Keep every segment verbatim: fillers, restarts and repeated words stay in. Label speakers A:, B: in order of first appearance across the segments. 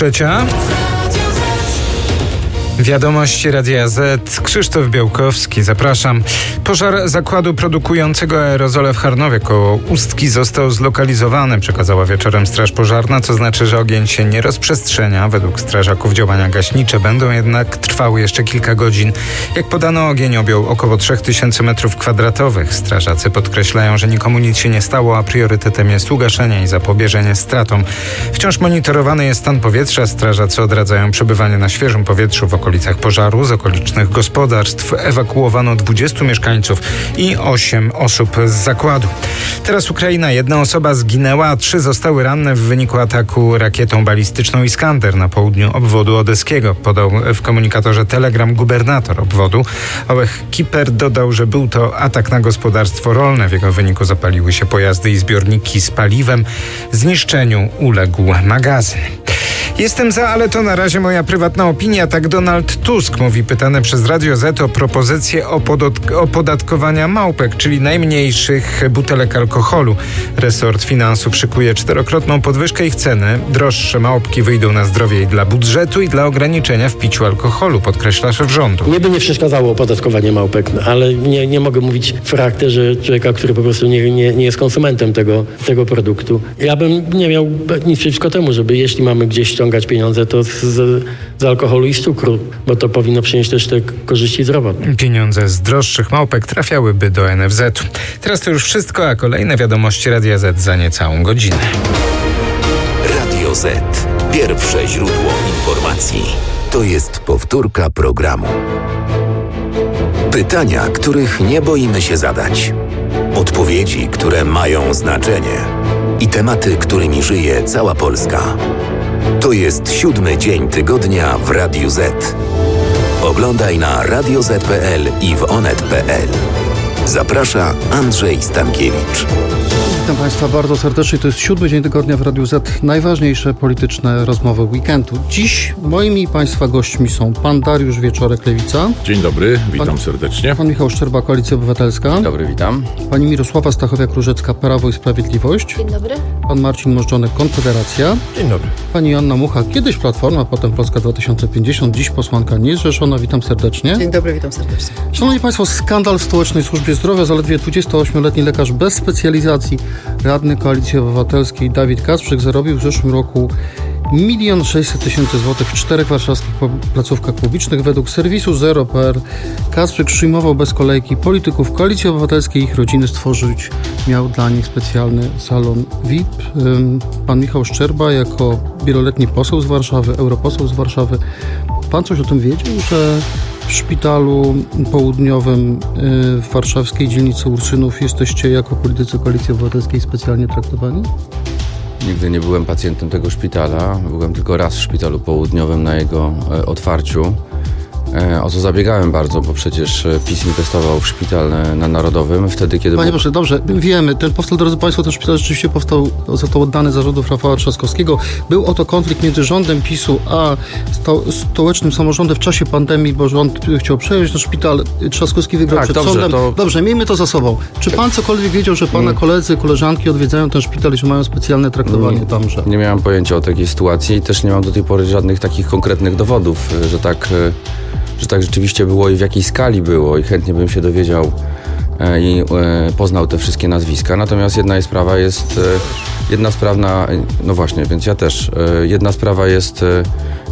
A: trzecia. Wiadomości Radia Z. Krzysztof Białkowski, zapraszam. Pożar zakładu produkującego aerozole w Charnowie koło Ustki został zlokalizowany, przekazała wieczorem Straż Pożarna, co znaczy, że ogień się nie rozprzestrzenia. Według strażaków działania gaśnicze będą jednak trwały jeszcze kilka godzin. Jak podano, ogień objął około trzy tysiące metrów kwadratowych. Strażacy podkreślają, że nikomu nic się nie stało, a priorytetem jest ugaszenie i zapobieżenie stratom. Wciąż monitorowany jest stan powietrza. Strażacy odradzają przebywanie na świeżym powietrzu w okolicach pożaru. Z okolicznych gospodarstw ewakuowano dwudziestu mieszkańców i osiem osób z zakładu. Teraz Ukraina. Jedna osoba zginęła, a trzy zostały ranne w wyniku ataku rakietą balistyczną Iskander na południu obwodu odeskiego, podał w komunikatorze Telegram gubernator obwodu. Ołeh Kiper dodał, że był to atak na gospodarstwo rolne. W jego wyniku zapaliły się pojazdy i zbiorniki z paliwem. Zniszczeniu uległ magazyn. Jestem za, ale to na razie moja prywatna opinia, tak Donald Tusk mówi, pytany przez Radio Z o propozycję opodot- opodatkowania małpek, czyli najmniejszych butelek alkoholu. Resort finansów szykuje czterokrotną podwyżkę ich ceny. Droższe małpki wyjdą na zdrowie i dla budżetu, i dla ograniczenia w piciu alkoholu, podkreśla szef rządu.
B: Mnie by nie przeszkadzało opodatkowanie małpek, ale nie, nie mogę mówić w charakterze człowieka, który po prostu nie, nie, nie jest konsumentem tego, tego produktu. Ja bym nie miał nic przeciwko temu, żeby jeśli mamy gdzieś ściągać pieniądze, to z, z alkoholu i z cukru, bo to powinno przynieść też te korzyści zdrowotne.
A: Pieniądze z droższych małpek trafiałyby do N F Z-u. Teraz to już wszystko, a kolejne wiadomości Radia Z za niecałą godzinę.
C: Radio Z. Pierwsze źródło informacji. To jest powtórka programu. Pytania, których nie boimy się zadać. Odpowiedzi, które mają znaczenie. I tematy, którymi żyje cała Polska. To jest siódmy dzień tygodnia w Radiu Z. Oglądaj na radio zet kropka pe el i w onet kropka pe el. Zaprasza Andrzej Stankiewicz.
D: Witam Państwa bardzo serdecznie. To jest siódmy dzień tygodnia w Radiu Z. Najważniejsze polityczne rozmowy weekendu. Dziś moimi Państwa gośćmi są pan Dariusz Wieczorek, Lewica.
E: Dzień dobry, witam
D: pan,
E: serdecznie.
D: Pan Michał Szczerba, Koalicja Obywatelska.
F: Dzień dobry, witam.
D: Pani Mirosława Stachowiak-Różecka, Prawo i Sprawiedliwość.
G: Dzień dobry.
D: Pan Marcin Możdżonek, Konfederacja.
E: Dzień dobry.
D: Pani Joanna Mucha, kiedyś Platforma, potem Polska dwa tysiące pięćdziesiąt, dziś posłanka niezrzeszona. Witam serdecznie.
G: Dzień dobry, witam serdecznie.
D: Szanowni Państwo, skandal w Stołecznej Służbie Zdrowia. Zaledwie dwudziestoośmioletni lekarz bez specjalizacji, radny Koalicji Obywatelskiej Dawid Kasprzyk zarobił w zeszłym roku milion sześćset tysięcy złotych w czterech warszawskich placówkach publicznych. Według serwisu zero kropka pe er Kasprzyk przyjmował bez kolejki polityków Koalicji Obywatelskiej i ich rodziny. Stworzyć miał dla nich specjalny salon V I P. Pan Michał Szczerba jako wieloletni poseł z Warszawy, europoseł z Warszawy. Pan coś o tym wiedział, że w szpitalu południowym w warszawskiej dzielnicy Ursynów jesteście jako politycy Koalicji Obywatelskiej specjalnie traktowani?
F: Nigdy nie byłem pacjentem tego szpitala. Byłem tylko raz w szpitalu południowym na jego e, otwarciu. E, o co zabiegałem bardzo, bo przecież PiS inwestował w szpital e, na Narodowym wtedy, kiedy...
D: Panie
F: był...
D: proszę, dobrze, wiemy, ten powstał, drodzy Państwo, ten szpital rzeczywiście powstał, został oddany za rządów Rafała Trzaskowskiego. Był oto konflikt między rządem PiSu a sto, stołecznym samorządem w czasie pandemii, bo rząd chciał przejąć ten szpital. Trzaskowski wygrał
F: tak,
D: przed
F: dobrze,
D: sądem.
F: To...
D: Dobrze, miejmy to za sobą. Czy pan cokolwiek wiedział, że pana koledzy, koleżanki odwiedzają ten szpital i że mają specjalne traktowanie
F: nie,
D: tamże?
F: Nie miałem pojęcia o takiej sytuacji i też nie mam do tej pory żadnych takich konkretnych dowodów, że tak... że tak rzeczywiście było i w jakiej skali było i chętnie bym się dowiedział e, i e, poznał te wszystkie nazwiska. Natomiast jedna jest sprawa jest, e, jedna sprawna, no właśnie, więc ja też, e, jedna sprawa jest e,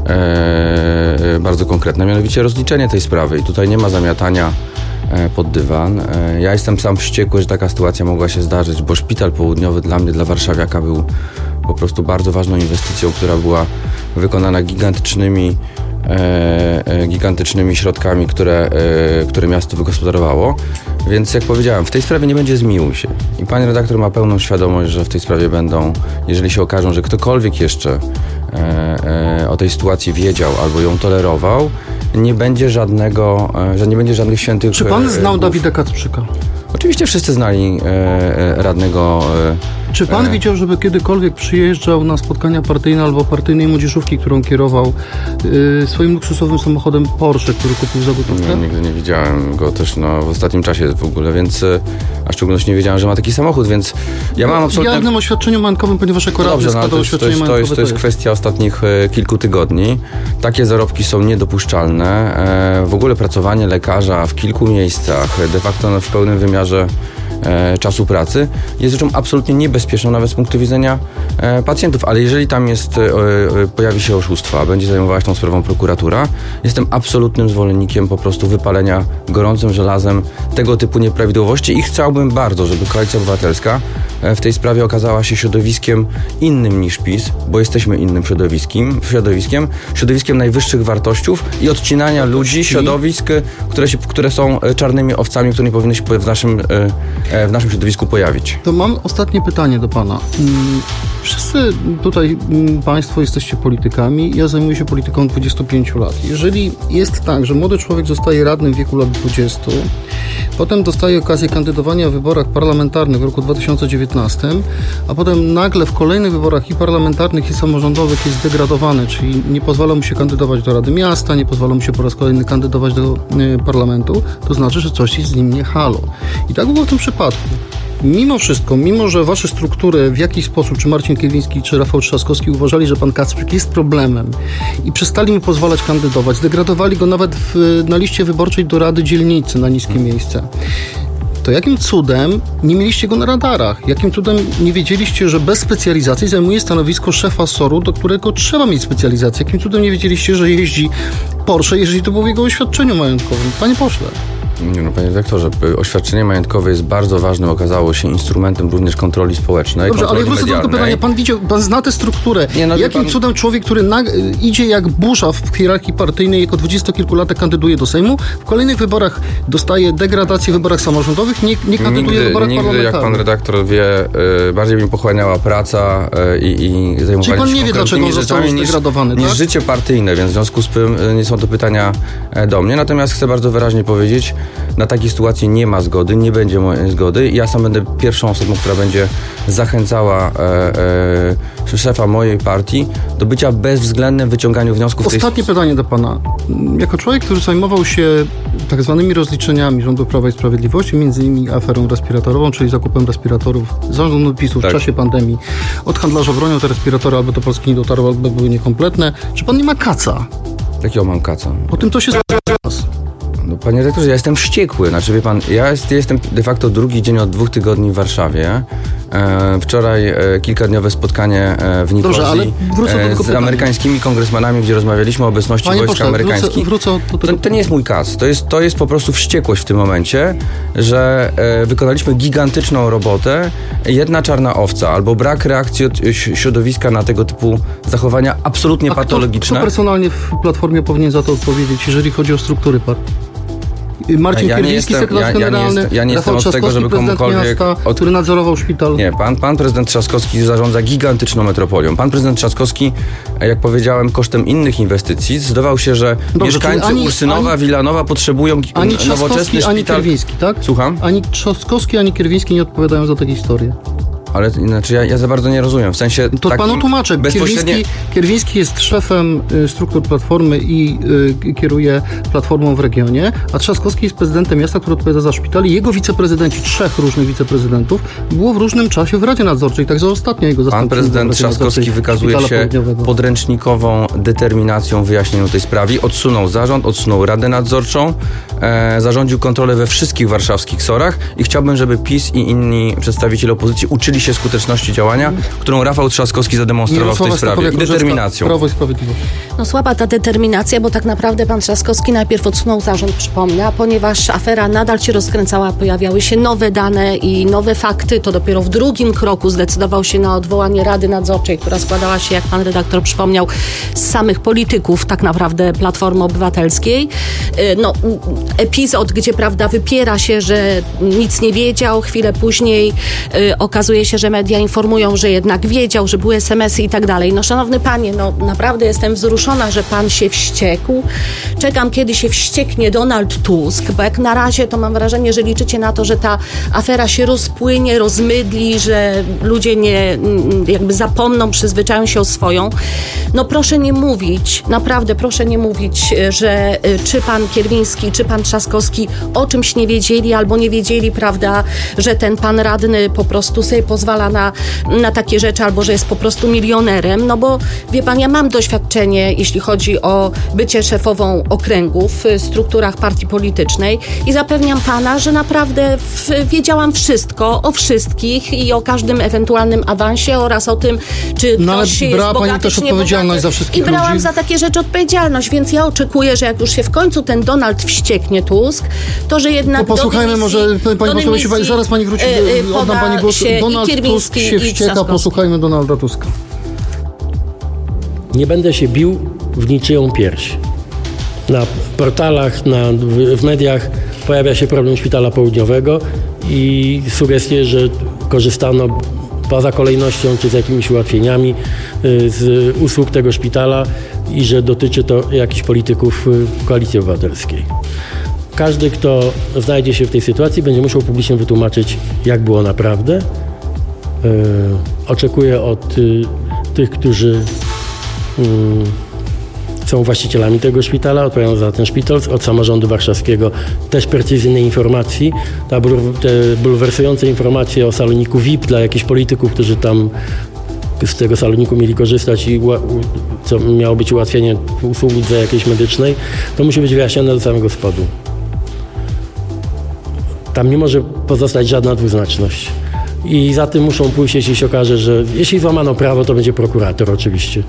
F: e, bardzo konkretna, mianowicie rozliczenie tej sprawy i tutaj nie ma zamiatania e, pod dywan. E, ja jestem sam wściekły, że taka sytuacja mogła się zdarzyć, bo szpital południowy dla mnie, dla warszawiaka był po prostu bardzo ważną inwestycją, która była wykonana gigantycznymi E, e, gigantycznymi środkami, które, e, które miasto wygospodarowało. Więc jak powiedziałem, w tej sprawie nie będzie zmiłuj się. I pani redaktor ma pełną świadomość, że w tej sprawie będą, jeżeli się okażą, że ktokolwiek jeszcze e, e, o tej sytuacji wiedział albo ją tolerował, nie będzie żadnego, e, że nie będzie żadnych świętych...
D: Czy pan znał
F: głów.
D: Dawida Kasprzyka?
F: Oczywiście wszyscy znali e, e, radnego e,
D: Czy pan e... widział, żeby kiedykolwiek przyjeżdżał na spotkania partyjne albo partyjnej młodzieżówki, którą kierował yy, swoim luksusowym samochodem Porsche, który kupił za gotówkę?
F: No, nigdy nie widziałem go też no, w ostatnim czasie w ogóle, więc a w szczególności nie wiedziałem, że ma taki samochód, więc ja mam absolutnie...
D: Jawnym oświadczeniu majątkowym, ponieważ jako radny
F: Dobrze, no,
D: składał
F: to, jest, to,
D: oświadczenie
F: jest, to, jest, to jest kwestia ostatnich e, kilku tygodni. Takie zarobki są niedopuszczalne. E, w ogóle pracowanie lekarza w kilku miejscach, de facto w pełnym wymiarze e, czasu pracy jest rzeczą absolutnie niebezpieczną nawet z punktu widzenia e, pacjentów, ale jeżeli tam jest, e, e, pojawi się oszustwo, a będzie zajmowała się tą sprawą prokuratura, jestem absolutnym zwolennikiem po prostu wypalenia gorącym żelazem tego typu nieprawidłowości i chciałbym bardzo, żeby Koalicja Obywatelska w tej sprawie okazała się środowiskiem innym niż PiS, bo jesteśmy innym środowiskiem, środowiskiem, środowiskiem najwyższych wartościów i odcinania ludzi, środowisk, które, się, które są czarnymi owcami, które nie powinny się w naszym, w naszym środowisku pojawić.
D: To mam ostatnie pytanie do pana. Wszyscy tutaj państwo jesteście politykami, ja zajmuję się polityką od dwudziestu pięciu lat. Jeżeli jest tak, że młody człowiek zostaje radnym w wieku lat dwudziestu, potem dostaje okazję kandydowania w wyborach parlamentarnych w roku dwa tysiące dziewiętnastym, a potem nagle w kolejnych wyborach i parlamentarnych, i samorządowych jest degradowany, czyli nie pozwala mu się kandydować do Rady Miasta, nie pozwala mu się po raz kolejny kandydować do y, parlamentu, to znaczy, że coś jest z nim nie halo. I tak było w tym przypadku. Mimo wszystko, mimo że wasze struktury w jakiś sposób, czy Marcin Kierwiński, czy Rafał Trzaskowski uważali, że pan Kacprzyk jest problemem i przestali mu pozwalać kandydować, zdegradowali go nawet w, na liście wyborczej do Rady Dzielnicy na niskie miejsce, to jakim cudem nie mieliście go na radarach? Jakim cudem nie wiedzieliście, że bez specjalizacji zajmuje stanowisko szefa S O R-u, do którego trzeba mieć specjalizację? Jakim cudem nie wiedzieliście, że jeździ Porsche, jeżeli to było w jego oświadczeniu majątkowym? Panie pośle.
F: Nie no, panie dyrektorze, oświadczenie majątkowe jest bardzo ważnym, okazało się instrumentem również kontroli społecznej.
D: Dobrze,
F: kontroli
D: ale wrócę do tego pytania. Pan widział, pan zna tę strukturę. Nie, no, Jakim pan... cudem człowiek, który na, idzie jak burza w hierarchii partyjnej, jako dwudziestokilkulatek kandyduje do Sejmu, w kolejnych wyborach dostaje degradację w wyborach samorządowych, nie, nie kandyduje
F: nigdy,
D: w wyborach
F: nigdy,
D: parlamentarnych.
F: Jak pan redaktor wie, y, bardziej mi pochłaniała praca y, i, i zajmowanie
D: Czyli pan
F: się
D: nie wie, dlaczego on został zdegradowany,
F: niż,
D: tak?
F: niż życie partyjne, więc w związku z tym y, nie są to pytania do mnie. Natomiast chcę bardzo wyraźnie powiedzieć, na takiej sytuacji nie ma zgody, nie będzie mojej zgody i ja sam będę pierwszą osobą, która będzie zachęcała e, e, szefa mojej partii do bycia bezwzględnym wyciąganiu wniosków.
D: Ostatnie
F: tej...
D: pytanie do pana. Jako człowiek, który zajmował się tak zwanymi rozliczeniami rządu Prawa i Sprawiedliwości, między innymi aferą respiratorową, czyli zakupem respiratorów zarządu PiS-u tak. w czasie pandemii, od handlarza bronią te respiratory albo do Polski nie dotarły, albo były niekompletne. Czy pan nie ma kaca?
F: Jakiego mam kaca?
D: O tym to się z...
F: No, panie rektorze, ja jestem wściekły. Znaczy, wie pan, ja jest, jestem de facto drugi dzień od dwóch tygodni w Warszawie. E, wczoraj e, kilkadniowe spotkanie e, w Nikozji
D: Dobrze, ale wrócę do tego
F: e, z
D: pytania. amerykańskimi
F: kongresmanami, gdzie rozmawialiśmy o obecności
D: Panie
F: wojsk
D: pośle,
F: amerykańskich.
D: Wrócę, wrócę do tego...
F: to, to nie jest mój kas. To jest, to jest po prostu wściekłość w tym momencie, że e, wykonaliśmy gigantyczną robotę. Jedna czarna owca albo brak reakcji od środowiska na tego typu zachowania absolutnie
D: A
F: patologiczne.
D: Kto, kto personalnie w Platformie powinien za to odpowiedzieć, jeżeli chodzi o struktury partii? Marcin
F: ja
D: Kierwiński, sekretarz
F: ja, ja
D: generalny,
F: ja nie
D: Rafał
F: jestem od tego, żeby komukolwiek...
D: miasta,
F: od...
D: który nadzorował szpital.
F: Nie, pan, pan prezydent Trzaskowski zarządza gigantyczną metropolią. Pan prezydent Trzaskowski, jak powiedziałem, kosztem innych inwestycji zdecydował się, że Dobrze, mieszkańcy ani, Ursynowa, ani, Wilanowa potrzebują
D: ani
F: nowoczesny szpital...
D: Ani Kierwiński, tak?
F: Słucham?
D: Ani Trzaskowski, ani Kierwiński nie odpowiadają za takie historie.
F: Ale znaczy ja, ja za bardzo nie rozumiem, w sensie...
D: To
F: takim
D: panu tłumaczę.
F: bezpośrednie...
D: Kierwiński, Kierwiński jest szefem y, struktur Platformy i y, kieruje Platformą w regionie, a Trzaskowski jest prezydentem miasta, który odpowiada za szpital i jego wiceprezydenci, trzech różnych wiceprezydentów, było w różnym czasie w Radzie Nadzorczej, także ostatnio jego zastąpił.
F: Pan prezydent Trzaskowski wykazuje się podręcznikową determinacją w wyjaśnieniu tej sprawy. Odsunął zarząd, odsunął Radę Nadzorczą, e, zarządził kontrolę we wszystkich warszawskich sorach i chciałbym, żeby PiS i inni przedstawiciele opozycji uczyli się skuteczności działania, którą Rafał Trzaskowski zademonstrował w tej sprawie i determinacją.
D: Prawo i Sprawiedliwość.
E: No słaba ta determinacja, bo tak naprawdę pan Trzaskowski najpierw odsunął zarząd, przypomnę, a ponieważ afera nadal się rozkręcała, pojawiały się nowe dane i nowe fakty, to dopiero w drugim kroku zdecydował się na odwołanie Rady Nadzorczej, która składała się, jak pan redaktor przypomniał, z samych polityków tak naprawdę Platformy Obywatelskiej. No, epizod, gdzie prawda wypiera się, że nic nie wiedział, chwilę później y, okazuje się, się, że media informują, że jednak wiedział, że były es em esy i tak dalej. No szanowny panie, no naprawdę jestem wzruszona, że pan się wściekł. Czekam, kiedy się wścieknie Donald Tusk, bo jak na razie to mam wrażenie, że liczycie na to, że ta afera się rozpłynie, rozmydli, że ludzie nie jakby zapomną, przyzwyczają się o swoją. No proszę nie mówić, naprawdę proszę nie mówić, że czy pan Kierwiński, czy pan Trzaskowski o czymś nie wiedzieli albo nie wiedzieli, prawda, że ten pan radny po prostu sobie pozwala na, na takie rzeczy albo że jest po prostu milionerem, no bo wie pan, ja mam doświadczenie, jeśli chodzi o bycie szefową okręgów w strukturach partii politycznej i zapewniam pana, że naprawdę w, wiedziałam wszystko o wszystkich i o każdym ewentualnym awansie oraz o tym, czy
D: no, ale
E: ktoś jest
D: brała
E: bogaty,
D: pani też
E: czy nie
D: odpowiedzialność
E: bogaty.
D: za wszystkich
E: I brałam
D: ludzi?
E: za takie rzeczy odpowiedzialność, więc ja oczekuję, że jak już się w końcu ten Donald wścieknie, Tusk, to że jednak
D: To posłuchajmy
E: do dymisji,
D: może, pani poseł, jeśli pani, zaraz pani wróci,
E: yy,
D: oddam pani głos. Donald Tusk się wścieka, posłuchajmy Donalda Tuska.
B: Nie będę się bił w niczyją pierś. Na portalach, na, w, w mediach pojawia się problem Szpitala Południowego i sugestie, że korzystano poza kolejnością czy z jakimiś ułatwieniami y, z usług tego szpitala i że dotyczy to jakichś polityków y, Koalicji Obywatelskiej. Każdy, kto znajdzie się w tej sytuacji, będzie musiał publicznie wytłumaczyć, jak było naprawdę. Y, oczekuję od y, tych, którzy y, są właścicielami tego szpitala, odpowiadają za ten szpital, od samorządu warszawskiego też precyzyjnej informacji. Ta bul- te bulwersujące informacje o saloniku V I P dla jakichś polityków, którzy tam z tego saloniku mieli korzystać i ua- u- co miało być ułatwienie usłudze jakiejś medycznej, to musi być wyjaśnione do samego spodu. Tam nie może pozostać żadna dwuznaczność. I za tym muszą pójść, jeśli się okaże, że jeśli złamano prawo, to będzie prokurator oczywiście.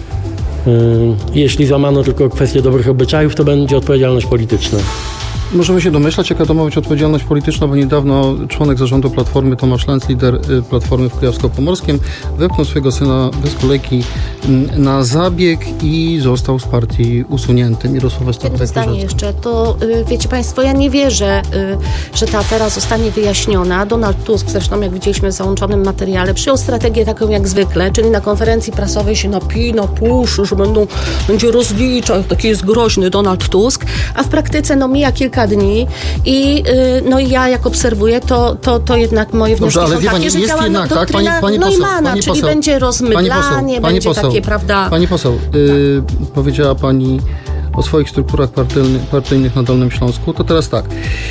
B: Jeśli złamano tylko kwestię dobrych obyczajów, to będzie odpowiedzialność polityczna.
D: Możemy się domyślać, jaka to ma być odpowiedzialność polityczna, bo niedawno członek zarządu Platformy Tomasz Lenz, lider Platformy w Kujawsko-Pomorskim, wepchnął swojego syna bez kolejki na zabieg i został z partii usunięty. Mirosława
E: Jedno zdanie jeszcze, to y, wiecie państwo, ja nie wierzę, y, że ta afera zostanie wyjaśniona. Donald Tusk, zresztą jak widzieliśmy w załączonym materiale, przyjął strategię taką jak zwykle, czyli na konferencji prasowej się napina, puszy, że będą, będzie rozliczał, taki jest groźny Donald Tusk, a w praktyce no mija kilka dni i y, no i ja jak obserwuję, to, to, to jednak moje wnioski
D: Dobrze, ale
E: są
D: wie pani,
E: takie, że
D: jest
E: działa
D: jednak,
E: no,
D: tak? Pani, pani
E: Neumana,
D: poseł, pani
E: czyli
D: poseł,
E: będzie rozmydlanie,
D: pani poseł, pani
E: będzie
D: poseł,
E: takie, prawda...
D: Pani poseł, y, powiedziała pani o swoich strukturach partyjnych, partyjnych na Dolnym Śląsku, to teraz tak.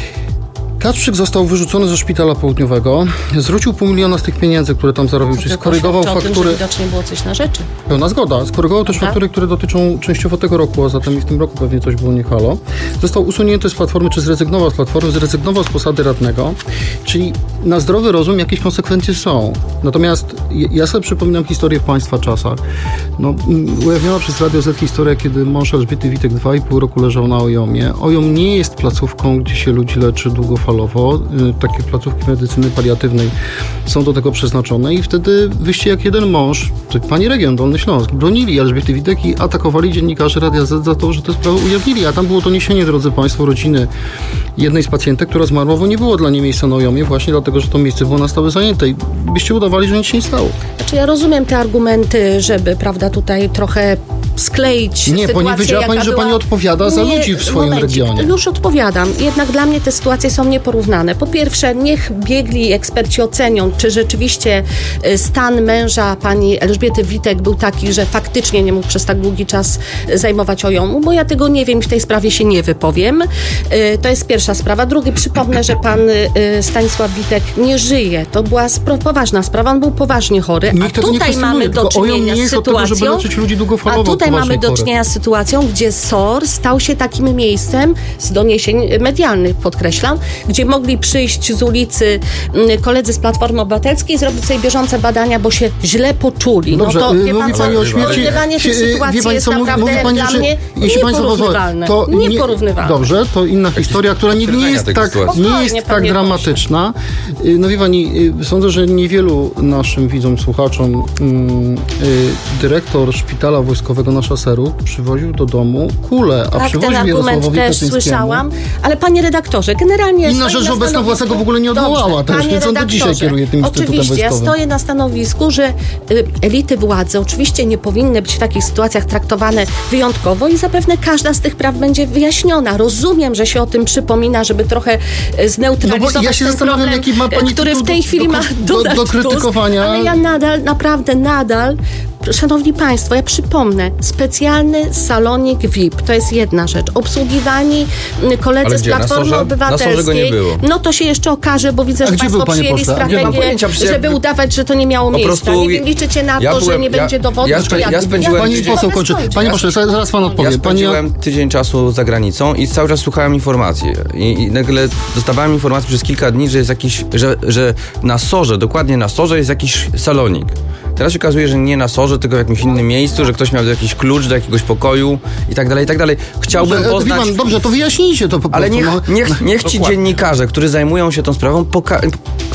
D: Kacprzyk został wyrzucony ze Szpitala Południowego, zwrócił pół miliona z tych pieniędzy, które tam zarobił, czyli skorygował faktury.
E: O tym, że widocznie było coś na rzeczy.
D: Pełna zgoda. Skorygował też
E: tak?
D: faktury, które dotyczą częściowo tego roku, a zatem i w tym roku pewnie coś było nie halo. Został usunięty z Platformy, czy zrezygnował z Platformy, zrezygnował z posady radnego, czyli na zdrowy rozum jakieś konsekwencje są. Natomiast ja sobie przypominam historię w państwa czasach. No, ujawniona przez Radio Z historia, kiedy mąż Elżbiety Witek dwa i pół roku leżał na Ojomie. Ojom nie jest placówką, gdzie się ludzi leczy długofalowo. Takie placówki medycyny paliatywnej są do tego przeznaczone i wtedy wyście jak jeden mąż, pani region, Dolny Śląsk, bronili Elżbiety Witek i atakowali dziennikarzy Radia Z za to, że te sprawy ujawnili, a tam było to niesienie, drodzy państwo, rodziny jednej z pacjentek, która zmarła, bo nie było dla niej miejsca na Ojomie, właśnie dlatego, że to miejsce było na stałe zajęte i byście udawali, że nic się nie stało.
E: Znaczy ja rozumiem te argumenty, żeby, prawda, tutaj trochę skleić
D: Nie,
E: sytuację,
D: pani powiedziała pani, że
E: była...
D: pani odpowiada za
E: nie,
D: ludzi w swoim
E: momencik,
D: regionie.
E: Już odpowiadam. Jednak dla mnie te sytuacje są nieporównane. Po pierwsze, niech biegli eksperci ocenią, czy rzeczywiście stan męża pani Elżbiety Witek był taki, że faktycznie nie mógł przez tak długi czas zajmować Ojomu, bo ja tego nie wiem i w tej sprawie się nie wypowiem. To jest pierwsza sprawa. Drugi, przypomnę, że pan Stanisław Witek nie żyje. To była spro- poważna sprawa. On był poważnie chory, a
D: Nikt tego nie
E: tutaj mamy do
D: tylko Ojom
E: czynienia
D: nie jest
E: z
D: od tego, żeby
E: sytuacją,
D: leczyć ludzi długofalowo.
E: a tutaj mamy do
D: chorych.
E: czynienia z sytuacją, gdzie S O R stał się takim miejscem, z doniesień medialnych podkreślam, gdzie mogli przyjść z ulicy koledzy z Platformy Obywatelskiej i zrobić sobie bieżące badania, bo się źle poczuli.
D: Dobrze,
E: no to wie
D: mówi
E: pan co,
D: pani o śmierci.
E: porównywanie tych
D: Wie
E: sytuacji
D: pani,
E: jest
D: co, mówi,
E: naprawdę
D: mówi pani,
E: dla
D: że,
E: mnie
D: jeśli państwo
E: nieporównywalne.
D: to nie,
E: Nieporównywalne.
D: Dobrze, to inna historia, która nie, nie jest
F: tej
D: tak,
F: sytuacji.
D: nie
E: Spokojnie,
D: jest tak
E: panie
D: dramatyczna. No wie pani, sądzę, że niewielu naszym widzom, słuchaczom mm, y, dyrektor Szpitala Wojskowego tonaża seru przywoził do domu kulę, a
E: Tak, ten
D: przywoził
E: argument
D: Jarosławowi
E: też
D: Kaczyńskiemu.
E: słyszałam, ale panie redaktorze, generalnie...
D: Inna
E: stoję
D: rzecz,
E: na
D: że obecna władza go w ogóle nie odwołała
E: Dobrze,
D: też,
E: panie
D: więc on do dzisiaj
E: redaktorze,
D: kieruje tym instytutem
E: oczywiście, ja
D: wojskowym.
E: stoję na stanowisku, że y, elity władzy oczywiście nie powinny być w takich sytuacjach traktowane wyjątkowo i zapewne każda z tych praw będzie wyjaśniona. Rozumiem, że się o tym przypomina, żeby trochę y, zneutralizować
D: No bo ja się
E: ten
D: zastanawiam,
E: problem,
D: jaki ma pani
E: y, który
D: tytuł
E: w tej
D: do-
E: chwili
D: do-
E: ma
D: do-
E: Donald
D: do krytykowania.
E: Tusk, ale ja nadal, naprawdę nadal, szanowni państwo, ja przypomnę, specjalny salonik V I P, to jest jedna rzecz. Obsługiwani y, koledzy
F: Ale
E: z
F: gdzie? Na
E: Platformy
F: Sorze?
E: Obywatelskiej.
F: Na Sorze go nie było.
E: No to się jeszcze okaże, bo widzę,
D: A
E: że
D: gdzie
E: państwo
D: był, panie
E: przyjęli
D: pośle? A gdzie-
F: nie mam
E: strategię,
F: pojęcia, przecież
E: żeby
F: jak-
E: udawać, że to nie miało
F: Po
E: miejsca.
F: prostu
E: Nie wiem, liczycie na to,
F: ja
E: że
F: byłem-
E: nie
F: ja-
E: będzie dowodów,
F: ja
E: czy
F: spę-
E: jak?
F: ja spędziłem
D: Pani
F: tydzień-
D: poseł kończy. Panie pośle, zaraz pan odpowie.
F: Ja
D: Pani,
F: spędziłem tydzień czasu za granicą i cały czas słuchałem informacji. I, i nagle dostawałem informację przez kilka dni, że jest jakiś, że, że na Sorze, dokładnie na Sorze jest jakiś salonik. Teraz się okazuje, że nie na Sorze, tylko w jakimś innym miejscu, że ktoś miał jakiś klucz do jakiegoś pokoju i tak dalej, i tak dalej. Chciałbym
D: Dobrze,
F: poznać...
D: wie pan, dobrze, to wyjaśnijcie to po prostu.
F: Ale niech,
D: no.
F: niech, niech ci dziennikarze, którzy zajmują się tą sprawą, poka-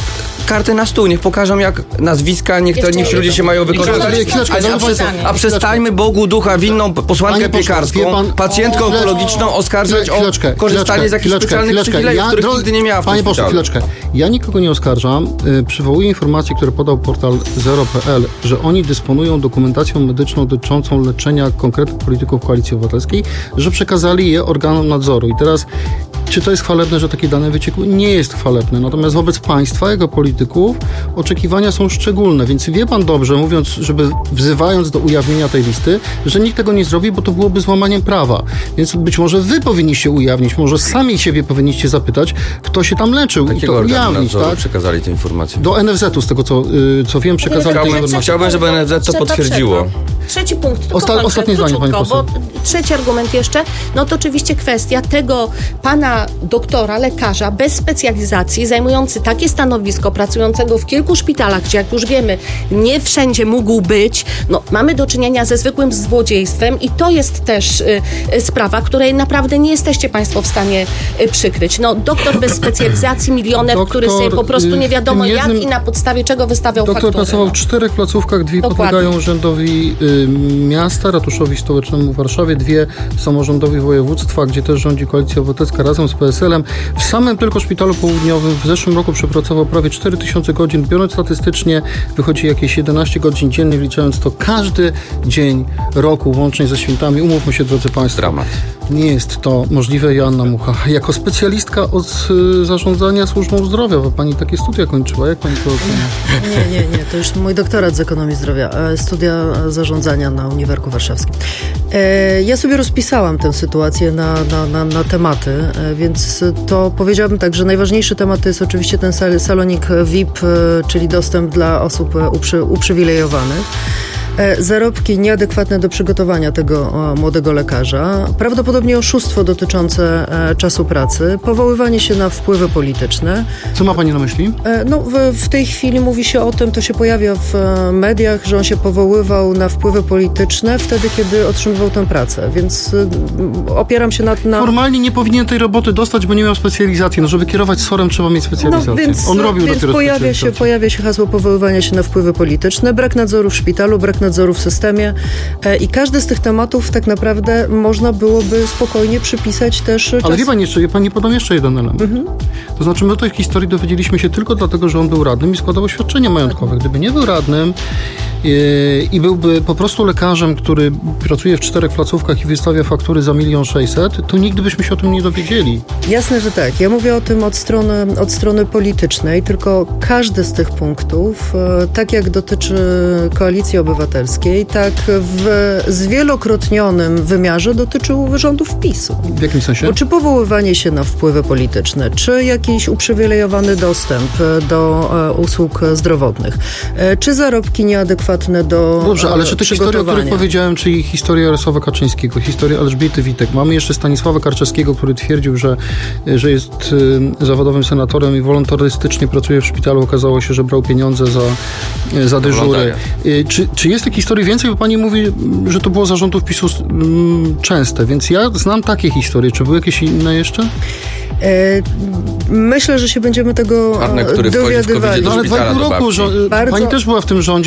F: karty na stół, niech pokażą jak nazwiska, niech, to,
E: Jeszcze
F: niech ci ludzie
E: jedno.
F: się mają wykorzystać.
D: Ale chwileczkę,
F: A,
D: ale
F: a, przez,
D: państwo,
F: a przestańmy Bogu ducha winną posłankę
D: Panie pośle,
F: piekarską,
D: wie pan-
F: pacjentkę
D: o,
F: onkologiczną oskarżać
D: Chwileczkę,
F: o korzystanie z jakichś
D: chwileczkę,
F: specjalnych
D: chwileczkę.
F: przywilejów, których
D: dro-
F: nigdy nie miała w tym
D: Panie pośle,
F: szpitalu.
D: chwileczkę. Ja nikogo nie oskarżam. Y, Przywołuję informacje, które podał portal zero kropka pe el, że oni dysponują dokumentacją medyczną dotyczącą leczenia konkretnych polityków Koalicji Obywatelskiej, że przekazali je organom nadzoru. I teraz, czy to jest chwalebne, że takie dane wyciekły? Nie jest chwalebne. Natomiast wobec państwa, jego polityków, oczekiwania są szczególne. Więc wie pan dobrze, mówiąc, żeby wzywając do ujawnienia tej listy, że nikt tego nie zrobi, bo to byłoby złamaniem prawa. Więc być może wy powinniście ujawnić, może sami siebie powinniście zapytać, kto się tam leczył i
F: Jakiego
D: to
F: organu
D: ujawnić,
F: nadzoru
D: tak?
F: przekazali te informacje?
D: Do en ef zet u, z tego co, y, co wiem, przekazali te
F: Chciałbym-
D: informacje.
F: chciałbym, żeby en ef zet to
E: Przerwa,
F: potwierdziło.
E: przerwa. Trzeci punkt. tylko
D: Osta-
E: kończę,
D: ostatnie zdanie, pani
E: króciutko,
D: poseł.
E: bo trzeci argument jeszcze, no to oczywiście kwestia tego pana doktora, lekarza bez specjalizacji, zajmujący takie stanowisko, pracującego w kilku szpitalach, gdzie jak już wiemy, nie wszędzie mógł być. No, mamy do czynienia ze zwykłym złodziejstwem i to jest też y, y, sprawa, której naprawdę nie jesteście państwo w stanie y, przykryć. No, doktor bez specjalizacji, milioner,
D: Doktor,
E: który sobie po prostu nie
D: y, w
E: wiadomo
D: tym
E: jak
D: jednym-
E: i na podstawie czego wystawiał
D: Doktor
E: fakturę.
D: pracował
E: no.
D: w czterech placówkach, dwie
E: Dokładnie.
D: podlegają urzędowi y, miasta, ratuszowi stołecznemu w Warszawie, dwie samorządowi województwa, gdzie też rządzi Koalicja Obywatelska razem z P S elem. W samym tylko szpitalu południowym w zeszłym roku przepracował prawie cztery tysiące godzin. Biorąc statystycznie, wychodzi jakieś jedenaście godzin dziennie, wliczając to każdy dzień roku, łącznie ze świętami. Umówmy się, drodzy państwo.
F: Dramat.
D: Nie jest to możliwe. Joanna Mucha, jako specjalistka od y, zarządzania służbą zdrowia, bo pani takie studia kończyła. Jak pani to ocenia?
G: Nie, nie, nie. To już mój doktorat z ekonomii zdrowia, e, studia zarządzania na Uniwersytecie Warszawskim. E, Ja sobie rozpisałam tę sytuację na, na, na, na tematy, e, więc to powiedziałabym tak, że najważniejszy temat to jest oczywiście ten sal- salonik V I P, e, czyli dostęp dla osób e, uprzy, uprzywilejowanych. E, Zarobki nieadekwatne do przygotowania tego o, młodego lekarza, prawdopodobnie oszustwo dotyczące e, czasu pracy, powoływanie się na wpływy polityczne.
D: Co ma pani na myśli?
G: E, No, w, w tej chwili mówi się o tym, to się pojawia w e, mediach, że on się powoływał na wpływy polityczne wtedy, kiedy otrzymywał tę pracę, więc e, opieram się na... na
D: Formalnie nie powinien tej roboty dostać, bo nie miał specjalizacji. No, żeby kierować sorem, trzeba mieć specjalizację.
G: No, więc,
D: On robił
G: więc
D: dopiero
G: pojawia się,
D: specjalizację.
G: pojawia się hasło powoływania się na wpływy polityczne, brak nadzoru w szpitalu, brak nadzoru w systemie e, i każdy z tych tematów tak naprawdę można byłoby spokojnie przypisać też czas.
D: Ale wie pani jeszcze, pani podam jeszcze jeden element.
G: Mhm.
D: To znaczy, my o tej historii dowiedzieliśmy się tylko dlatego, że on był radnym i składał oświadczenie majątkowe. Gdyby nie był radnym yy, i byłby po prostu lekarzem, który pracuje w czterech placówkach i wystawia faktury za milion sześćset, to nigdy byśmy się o tym nie dowiedzieli.
G: Jasne, że tak. Ja mówię o tym od strony, od strony politycznej, tylko każdy z tych punktów, e, tak jak dotyczy Koalicji Obywatelskiej, tak w zwielokrotnionym wymiarze dotyczył rządów PiSu.
D: W jakim sensie?
G: Bo czy powoływanie się na wpływy polityczne, czy jakiś uprzywilejowany dostęp e, do e, usług zdrowotnych, e, czy zarobki nieadekwatne do
D: Dobrze, ale
G: e,
D: czy te historie, o których
G: przygotowania?
D: powiedziałem, czyli historia Jarosława Kaczyńskiego, historia Elżbiety Witek, mamy jeszcze Stanisława Karczewskiego, który twierdził, że, że jest y, zawodowym senatorem i wolontarystycznie pracuje w szpitalu. Okazało się, że brał pieniądze za, za dyżury.
F: Wolontariat.
D: Y, czy, czy jest tych historii więcej? Bo pani mówi, że to było za rządów PiSu mm, częste, więc ja znam takie historie. Czy były jakieś inne jeszcze?
G: E, Myślę, że się będziemy tego
F: Czarnek,
G: e,
F: który wchodzi w
G: dowiadywali.
F: covidzie do
D: No ale dwa i
F: szpitala
D: pół
F: do
D: roku,
F: babci.
D: żo-
G: Bardzo-
D: pani też była w tym rządzie, więc no,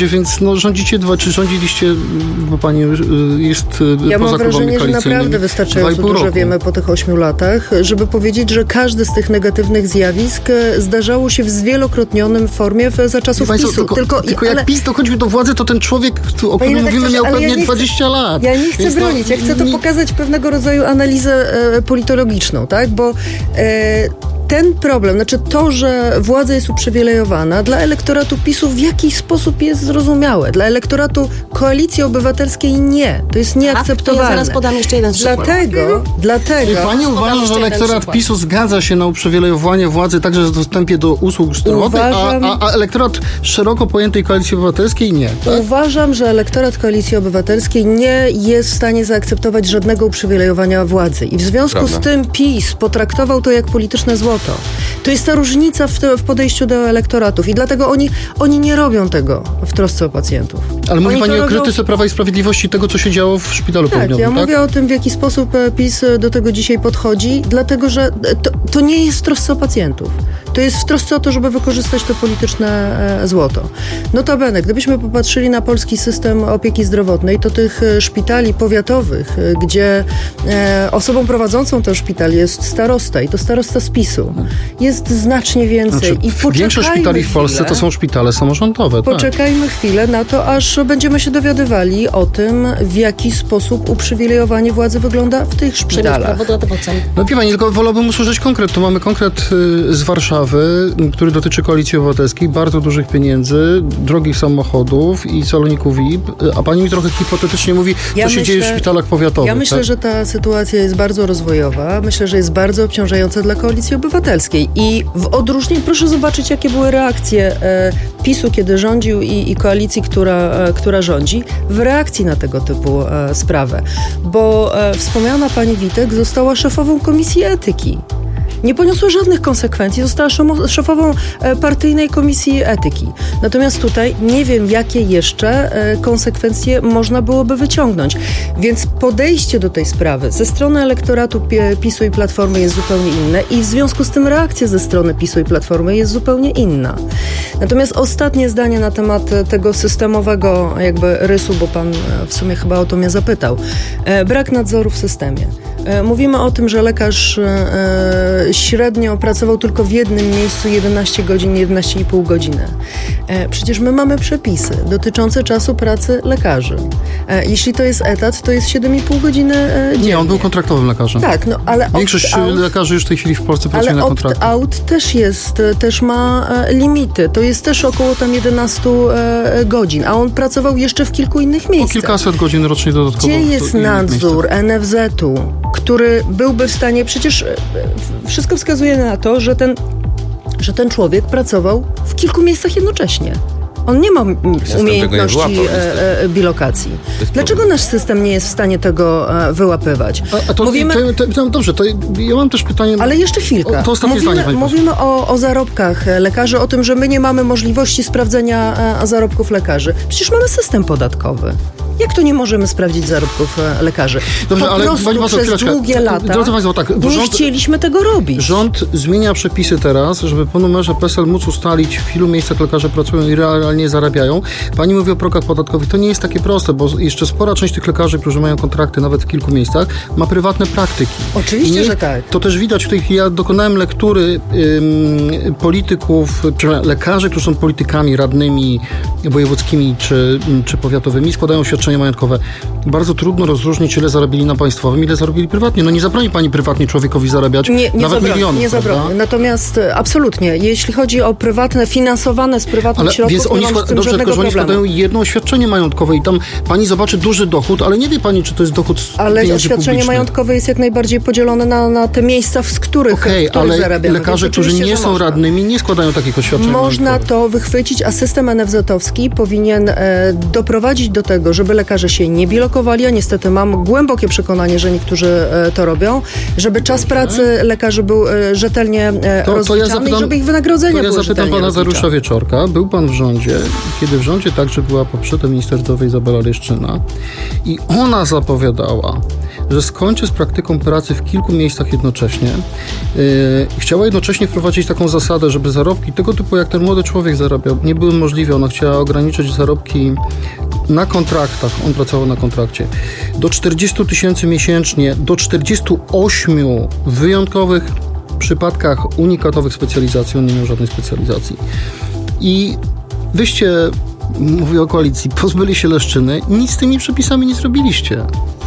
D: no rządzicie dwa, czy rządziliście, bo pani jest
G: ja
D: poza
G: mam wrażenie, że naprawdę wystarczająco dużo
D: roku.
G: wiemy po tych ośmiu latach, żeby powiedzieć, że każdy z tych negatywnych zjawisk zdarzało się w zwielokrotnionym formie w, za czasów
D: Państwo,
G: PiSu.
D: Tylko,
G: tylko,
D: tylko jak
G: ale...
D: PiS dochodził do władzy, to ten człowiek, o którym mówimy, miał pewnie
G: ja
D: dwadzieścia lat.
G: Ja nie chcę
D: Więc
G: bronić, ja chcę to
D: nie...
G: pokazać pewnego rodzaju analizę e, politologiczną, tak? Bo e, ten problem, znaczy to, że władza jest uprzywilejowana, dla elektoratu PiSu w jakiś sposób jest zrozumiałe. Dla elektoratu Koalicji Obywatelskiej nie. To jest nieakceptowalne.
E: A, to ja zaraz podam jeszcze jeden przykład.
G: Dlatego, dlatego...
D: Pani uważa, że elektorat PiSu zgadza się na uprzywilejowanie władzy także w dostępie do usług zdrowotnych, Uważam... a, a, a elektorat szeroko pojętej Koalicji Obywatelskiej nie, tak?
G: Uważam, że elektorat Koalicji Obywatelskiej nie jest w stanie zaakceptować żadnego uprzywilejowania władzy. I w związku
F: Prawda.
G: z tym PiS potraktował to jak polityczne złoto. To jest ta różnica w, te, w podejściu do elektoratów i dlatego oni, oni nie robią tego w trosce o pacjentów.
D: Ale mówi
G: oni
D: pani o
G: robią...
D: krytyce Prawa i Sprawiedliwości tego, co się działo w Szpitalu
G: Tak,
D: Południowym,
G: ja
D: tak?
G: mówię o tym, w jaki sposób PiS do tego dzisiaj podchodzi, dlatego, że to, to nie jest w trosce o pacjentów. To jest w trosce o to, żeby wykorzystać to polityczne e, złoto. Notabene, gdybyśmy popatrzyli na polski system opieki zdrowotnej, to tych szpitali powiatowych, gdzie e, osobą prowadzącą ten szpital jest starosta i to starosta z PiSu, jest znacznie więcej.
D: Znaczy,
G: I
D: większość szpitali w Polsce
G: chwilę,
D: to są szpitale samorządowe.
G: Poczekajmy
D: tak.
G: chwilę na to, aż będziemy się dowiadywali o tym, w jaki sposób uprzywilejowanie władzy wygląda w tych szpitalach.
D: No wie pani, tylko wolałbym usłyszeć konkret. Tu mamy konkret y, z Warszawy, który dotyczy Koalicji Obywatelskiej, bardzo dużych pieniędzy, drogich samochodów i saloników V I P, a pani mi trochę hipotetycznie mówi,
G: ja
D: co się
G: myślę,
D: dzieje w szpitalach powiatowych.
G: Ja myślę,
D: tak?
G: że ta sytuacja jest bardzo rozwojowa. Myślę, że jest bardzo obciążająca dla Koalicji Obywatelskiej. I w odróżnieniu, proszę zobaczyć, jakie były reakcje e, PiSu, kiedy rządził i, i koalicji, która, e, która rządzi, w reakcji na tego typu e, sprawę. Bo e, wspomniana pani Witek została szefową Komisji Etyki. Nie poniosła żadnych konsekwencji, została szefową partyjnej komisji etyki. Natomiast tutaj nie wiem, jakie jeszcze konsekwencje można byłoby wyciągnąć. Więc podejście do tej sprawy ze strony elektoratu PiSu i Platformy jest zupełnie inne i w związku z tym reakcja ze strony PiSu i Platformy jest zupełnie inna. Natomiast ostatnie zdanie na temat tego systemowego jakby rysu, bo pan w sumie chyba o to mnie zapytał. Brak nadzoru w systemie. Mówimy o tym, że lekarz średnio pracował tylko w jednym miejscu jedenaście godzin, jedenaście i pół godziny. Przecież my mamy przepisy dotyczące czasu pracy lekarzy. Jeśli to jest etat, to jest siedem i pół godziny dziennie.
D: Nie, on był kontraktowym lekarzem.
G: Tak, no ale
D: Większość
G: opt-out,
D: lekarzy już w tej chwili w Polsce pracuje
G: ale
D: na kontrakt.
G: opt-out też jest, też ma limity. To jest też około tam jedenaście godzin, a on pracował jeszcze w kilku innych
D: O
G: miejscach.
D: kilkaset godzin rocznie dodatkowo.
G: Gdzie jest nadzór N F Z-u, który byłby w stanie, przecież wszystko wskazuje na to, że ten, że ten człowiek pracował w kilku miejscach jednocześnie. On nie ma umiejętności nie wyłapał, e, e, bilokacji. Dlaczego nasz system nie jest w stanie tego e, wyłapywać?
D: A, a to,
G: Mówimy...
D: to, to, to, dobrze, to ja mam też pytanie...
G: Ale jeszcze chwilkę.
D: O, to ostatnie
G: mówimy
D: zdanie, pani
G: mówimy o, o zarobkach lekarzy, o tym, że my nie mamy możliwości sprawdzenia e, zarobków lekarzy. Przecież mamy system podatkowy. Jak to nie możemy sprawdzić zarobków e, lekarzy?
D: Dobrze,
G: po
D: ale
G: prostu
D: pani Państwo,
G: przez
D: chwileczkę.
G: długie lata
D: Drodzy Państwo, tak, bo
G: nie
D: rząd,
G: chcieliśmy tego robić.
D: Rząd zmienia przepisy teraz, żeby po numerze P E S E L móc ustalić, w ilu miejscach lekarze pracują i realnie zarabiają. Pani mówi o progach podatkowych. To nie jest takie proste, bo jeszcze spora część tych lekarzy, którzy mają kontrakty nawet w kilku miejscach, ma prywatne praktyki.
G: Oczywiście,
D: nie,
G: że tak.
D: To też widać w tej chwili. Ja dokonałem lektury ym, polityków, lekarzy, którzy są politykami, radnymi wojewódzkimi czy, czy powiatowymi, składają oświadczenia majątkowe. Bardzo trudno rozróżnić, ile zarobili na państwowym, ile zarobili prywatnie. No nie zabroni pani prywatnie człowiekowi zarabiać
G: nie, nie
D: nawet
G: zabroni,
D: milionów.
G: Nie zabroni. Natomiast absolutnie, jeśli chodzi o prywatne, finansowane z prywatnych
D: ale
G: środków,
D: więc oni
G: nie mam z tym
D: dobrze,
G: żadnego
D: tylko, że oni
G: problemu.
D: składają jedno oświadczenie majątkowe i tam pani zobaczy duży dochód, ale nie wie pani, czy to jest dochód z
G: Ale
D: pieniędzy
G: oświadczenie
D: publicznych.
G: majątkowe jest jak najbardziej podzielone na, na te miejsca, z których,
D: Okej,
G: w których
D: ale
G: zarabiamy.
D: lekarze,
G: Więc
D: którzy
G: oczywiście,
D: nie
G: że
D: są
G: można.
D: radnymi, nie składają takich oświadczeń
G: Można
D: majątkowych.
G: to wychwycić, a system N F Z-owski powinien e, doprowadzić do tego, żeby lekarze się nie bilokowali, a niestety mam głębokie przekonanie, że niektórzy e, to robią, żeby czas pracy lekarzy był e, rzetelnie e,
D: To- to ja
G: rozliczany
D: zapytam-
G: i żeby ich wynagrodzenia
D: To ja
G: były
D: zapytam
G: rzetelnie
D: pana Dariusza
G: rozliczane.
D: Wieczorka. Był pan w rządzie, kiedy w rządzie także była poprzednia minister zdrowia Izabela Leszczyna i ona zapowiadała, że skończy z praktyką pracy w kilku miejscach jednocześnie. Yy, chciała jednocześnie wprowadzić taką zasadę, żeby zarobki tego typu, jak ten młody człowiek zarabiał, nie były możliwe. Ona chciała ograniczyć zarobki na kontraktach, on pracował na kontrakcie, do czterdzieści tysięcy miesięcznie, do czterdziestu ośmiu wyjątkowych przypadkach unikatowych specjalizacji, on nie miał żadnej specjalizacji. I wyście, mówię o koalicji, pozbyli się Leszczyny, nic z tymi przepisami nie zrobiliście.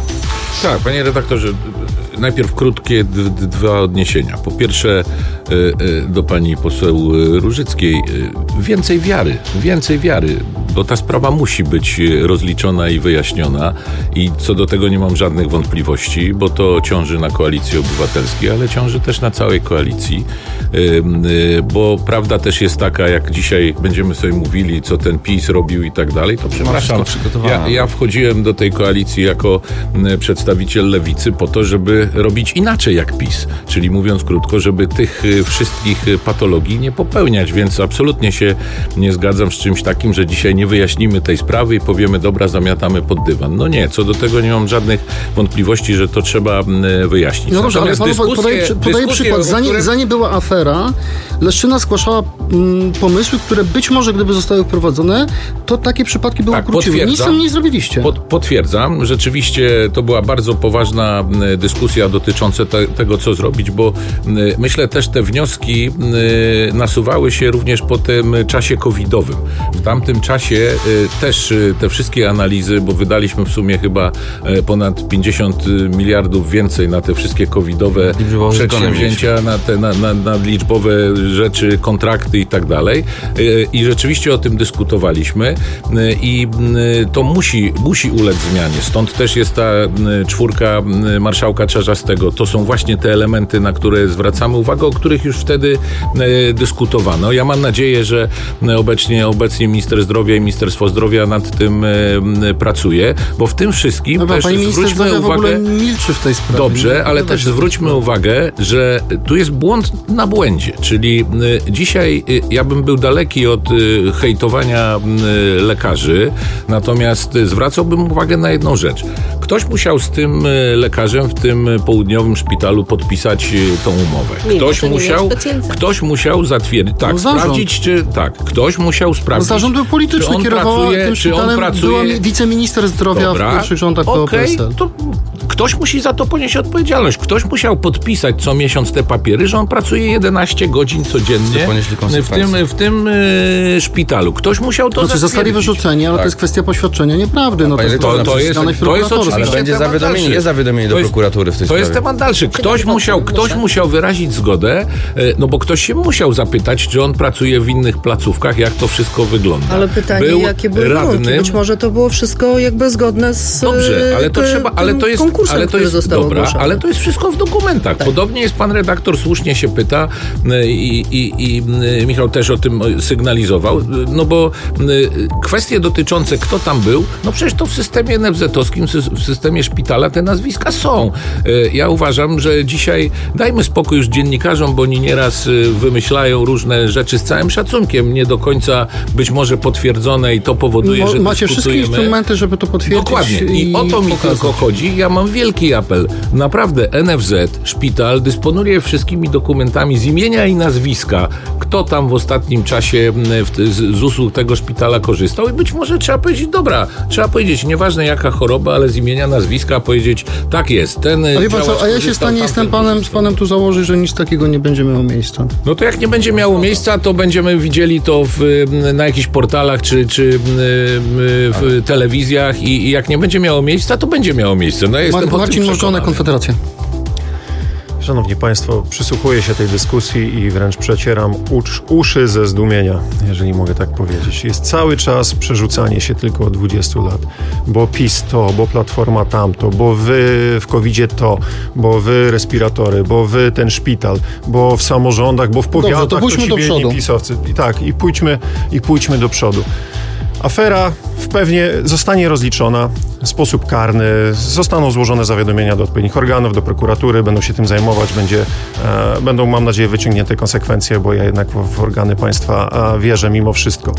H: Tak, panie redaktorze, najpierw krótkie d- d- dwa odniesienia. Po pierwsze y, y, do pani poseł Różyckiej. Y, więcej wiary, więcej wiary, bo ta sprawa musi być rozliczona i wyjaśniona i co do tego nie mam żadnych wątpliwości, bo to ciąży na Koalicji Obywatelskiej, ale ciąży też na całej koalicji, y, y, bo prawda też jest taka, jak dzisiaj będziemy sobie mówili, co ten PiS robił i tak dalej, to przepraszam, ja, ja wchodziłem do tej koalicji jako y, przedstawiciel Lewicy po to, żeby robić inaczej jak PiS, czyli mówiąc krótko, żeby tych y, wszystkich y, patologii nie popełniać, więc absolutnie się nie zgadzam z czymś takim, że dzisiaj nie wyjaśnimy tej sprawy i powiemy, dobra, zamiatamy pod dywan. No nie, co do tego nie mam żadnych wątpliwości, że to trzeba y, wyjaśnić.
D: No dobrze, ale
H: dyskusje,
D: podaję, podaję przykład. Zanim, którym... zanim była afera, Leszczyna zgłaszała mm, pomysły, które być może, gdyby zostały wprowadzone, to takie przypadki by
H: tak,
D: ukróciły. Nic tam nie zrobiliście.
H: Pod, potwierdzam. Rzeczywiście to była bardzo poważna y, dyskusja dotycząca te, tego, co zrobić, bo y, myślę też te wnioski y, nasuwały się również po tym czasie covidowym. W tamtym czasie y, też y, te wszystkie analizy, bo wydaliśmy w sumie chyba y, ponad pięćdziesiąt miliardów więcej na te wszystkie covidowe przedsięwzięcia, na te na, na, na liczbowe rzeczy, kontrakty i tak dalej. Y, I rzeczywiście o tym dyskutowaliśmy y, i y, to musi, musi ulec zmianie. Stąd też jest ta y, czwórka y, marszałka Czarzastego. To są właśnie te elementy, na które zwracamy uwagę, o których już wtedy y, dyskutowano. Ja mam nadzieję, że obecnie, obecnie minister zdrowia i Ministerstwo Zdrowia nad tym y, y, pracuje, bo w tym wszystkim
D: no,
H: też
D: pani minister
H: zwróćmy
D: zdrowia
H: uwagę...
D: w ogóle milczy w tej sprawie.
H: Dobrze, ale też zwróćmy uwagę, że tu jest błąd na błędzie, czyli y, dzisiaj y, ja bym był daleki od y, hejtowania y, lekarzy, natomiast y, zwracałbym uwagę na jedną rzecz. Ktoś musiał z tym y, lekarzem w tym szpitalu szpitalu podpisać y, tą umowę. Ktoś
E: nie,
H: musiał, ktoś musiał zatwierdzić, tak,
D: no,
H: sprawdzić, czy tak, ktoś musiał sprawdzić.
D: Zarząd był polityczny, kierowała
H: pracuje,
D: tym szpitalem, pracuje... była wiceminister zdrowia Dobra. w pierwszych rządach P O P S L.
H: Okej, to ktoś musi za to ponieść odpowiedzialność. Ktoś musiał podpisać co miesiąc te papiery, że on pracuje jedenaście godzin codziennie w tym, w tym y, szpitalu. Ktoś musiał to
D: znaczy, zostali wyrzuceni, ale tak. To jest kwestia poświadczenia nieprawdy. No, to, jest,
H: to, to, jest, to jest oczywiście
F: ale będzie zawiadomienie, jest zawiadomienie do prokuratury w tej
H: To
F: sprawie.
H: jest temat dalszy. Ktoś musiał, ktoś musiał wyrazić zgodę, no bo ktoś się musiał zapytać, czy on pracuje w innych placówkach, jak to wszystko wygląda.
G: Ale pytanie, Był jakie były warunki? Być może to było wszystko jakby zgodne z
H: Dobrze, ale to
G: te,
H: trzeba, ale to jest,
G: konkursem,
H: ale to jest
G: został
H: dobra,
G: ogłoszony.
H: ale to jest wszystko w dokumentach. Tak. Podobnie jest pan redaktor, słusznie się pyta i, i, i Michał też o tym sygnalizował, no bo kwestie dotyczące kto tam był, no przecież to w systemie en ef zet-owskim, w systemie szpitala te nazwiska są. Ja uważam, że dzisiaj dajmy spokój już dziennikarzom, bo oni nieraz wymyślają różne rzeczy z całym szacunkiem, nie do końca być może potwierdzone i to powoduje, no, że
D: macie wszystkie instrumenty, żeby to potwierdzić.
H: Dokładnie. I, i o to mi pokazać. Tylko chodzi. Ja mam wielki apel. Naprawdę en ef zet, szpital dysponuje wszystkimi dokumentami z imienia i nazwiska, kto tam w ostatnim czasie w, z, z usług tego szpitala korzystał i być może trzeba powiedzieć, dobra, trzeba powiedzieć, nieważne jaka choroba, ale z imienia, nazwiska powiedzieć, tak jest, ten
D: a wie pan co, a ja się stanie jestem panem, z panem tu założy, że nic takiego nie będzie miało miejsca.
H: No to jak nie będzie miało miejsca, to będziemy widzieli to w, na jakichś portalach czy, czy w telewizjach i, i jak nie będzie miało miejsca, to będzie miało miejsce. No, ja
D: Ma, Marcin Możdżonek, Konfederacja.
I: Szanowni Państwo, przysłuchuję się tej dyskusji i wręcz przecieram ucz, uszy ze zdumienia, jeżeli mogę tak powiedzieć. Jest cały czas przerzucanie się tylko od dwudziestu lat, bo PiS to, bo Platforma tamto, bo wy w kowidzie to, bo wy respiratory, bo wy ten szpital, bo w samorządach, bo w powiatach. Dobrze, to
D: pójdźmy do przodu.
I: pisowcy. I tak, i pójdźmy, i pójdźmy do przodu. Afera pewnie zostanie rozliczona w sposób karny, zostaną złożone zawiadomienia do odpowiednich organów, do prokuratury, będą się tym zajmować, będzie, e, będą, mam nadzieję, wyciągnięte konsekwencje, bo ja jednak w, w organy państwa e, wierzę mimo wszystko.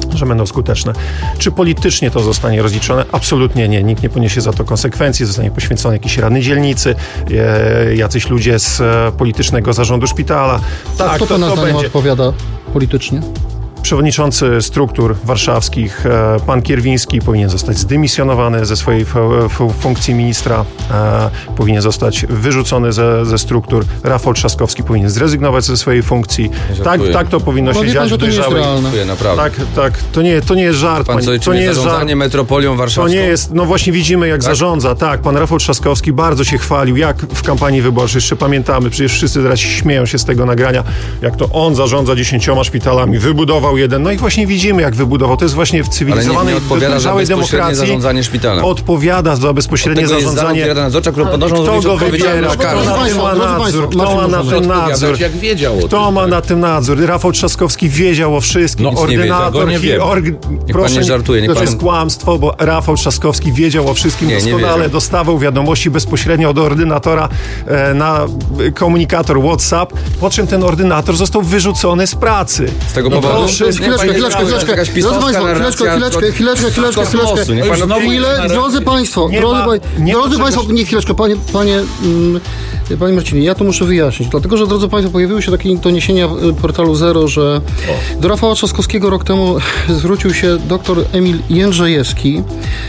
I: że będą skuteczne. Czy politycznie to zostanie rozliczone? Absolutnie nie. Nikt nie poniesie za to konsekwencji. Zostanie poświęcony jakiś radny dzielnicy, e, jacyś ludzie z e, politycznego zarządu szpitala.
D: Tak, kto to, to na to będzie odpowiada politycznie?
I: Przewodniczący struktur warszawskich, e, pan Kierwiński, powinien zostać zdymisjonowany ze swojej f- f- funkcji ministra, e, powinien zostać wyrzucony ze, ze struktur. Rafał Trzaskowski powinien zrezygnować ze swojej funkcji. Tak, tak to powinno
D: no,
I: się
D: wie pan,
I: dziać
D: że
I: w
D: to nie jest
I: dojrzałej...
D: realne.
F: Naprawdę.
I: Tak, tak. To nie, to nie jest żart.
F: Pan
I: Pani.
F: co,
I: To nie jest
F: zarządzanie
I: żart.
F: metropolią warszawską?
I: To nie jest, no właśnie widzimy jak
F: Tak?
I: zarządza, tak, pan Rafał Trzaskowski bardzo się chwalił, jak w kampanii wyborczej, jeszcze pamiętamy, przecież wszyscy teraz śmieją się z tego nagrania, jak to on zarządza dziesięcioma szpitalami, wybudował jeden, no i właśnie widzimy jak wybudował, to jest właśnie w cywilizowanej,
F: Ale nie, nie odpowiada za bezpośrednie
I: demokracji,
F: zarządzanie szpitalem.
I: Odpowiada za bezpośrednie zarządzanie.
F: Rada Nadzorcza, którą podążą
I: Kto go wybiera, kto
D: Drodzy
I: na tym
D: państwo,
I: ma
D: drodzy
I: nadzór,
D: państwo,
I: kto ma na
D: Marcin
I: tym
D: może
I: nadzór,
H: jak wiedział o
I: kto
H: tym,
I: ma
H: tak?
I: na tym nadzór. Rafał Trzaskowski wiedział o wszystkim,
H: No, nic nie wiedział,
I: ordynator,
H: go nie
I: hi-
H: wiemy.
I: org...
F: Niech pan nie żartuje, niech
I: to
F: pan-
I: jest kłamstwo, bo Rafał Trzaskowski wiedział o wszystkim
F: Nie, nie
I: doskonale,
F: wiedział.
I: dostawał wiadomości bezpośrednio od ordynatora e, na komunikator WhatsApp, po czym ten ordynator został wyrzucony z pracy.
F: Z tego
I: No
F: powodu?
I: proszę,
F: Niech
D: Chwileczkę,
F: pan nie
D: chwileczkę,
F: żartuje,
D: chwileczkę.
F: jakaś
D: Drodzy
F: pisowska
D: Państwo, chwileczkę,
F: narracja
D: chwileczkę, chwileczkę, chwileczkę,
F: kosmosu.
D: chwileczkę.
F: Niech pan
H: Znowu
D: Chwilę,
H: narracja.
D: drodzy Państwo,
I: Nie
D: drodzy,
I: ma-
D: pa-
I: nie ma
D: drodzy
I: czegoś-
D: Państwo, nie chwileczkę, panie, panie, mm, panie Marcinie, ja to muszę wyjaśnić, dlatego, że drodzy Państwo, pojawiły się takie doniesienia w portalu Zero, że do Rafała Trzaskowskiego rok temu zwrócił się doktor Emil Jędrzejewski,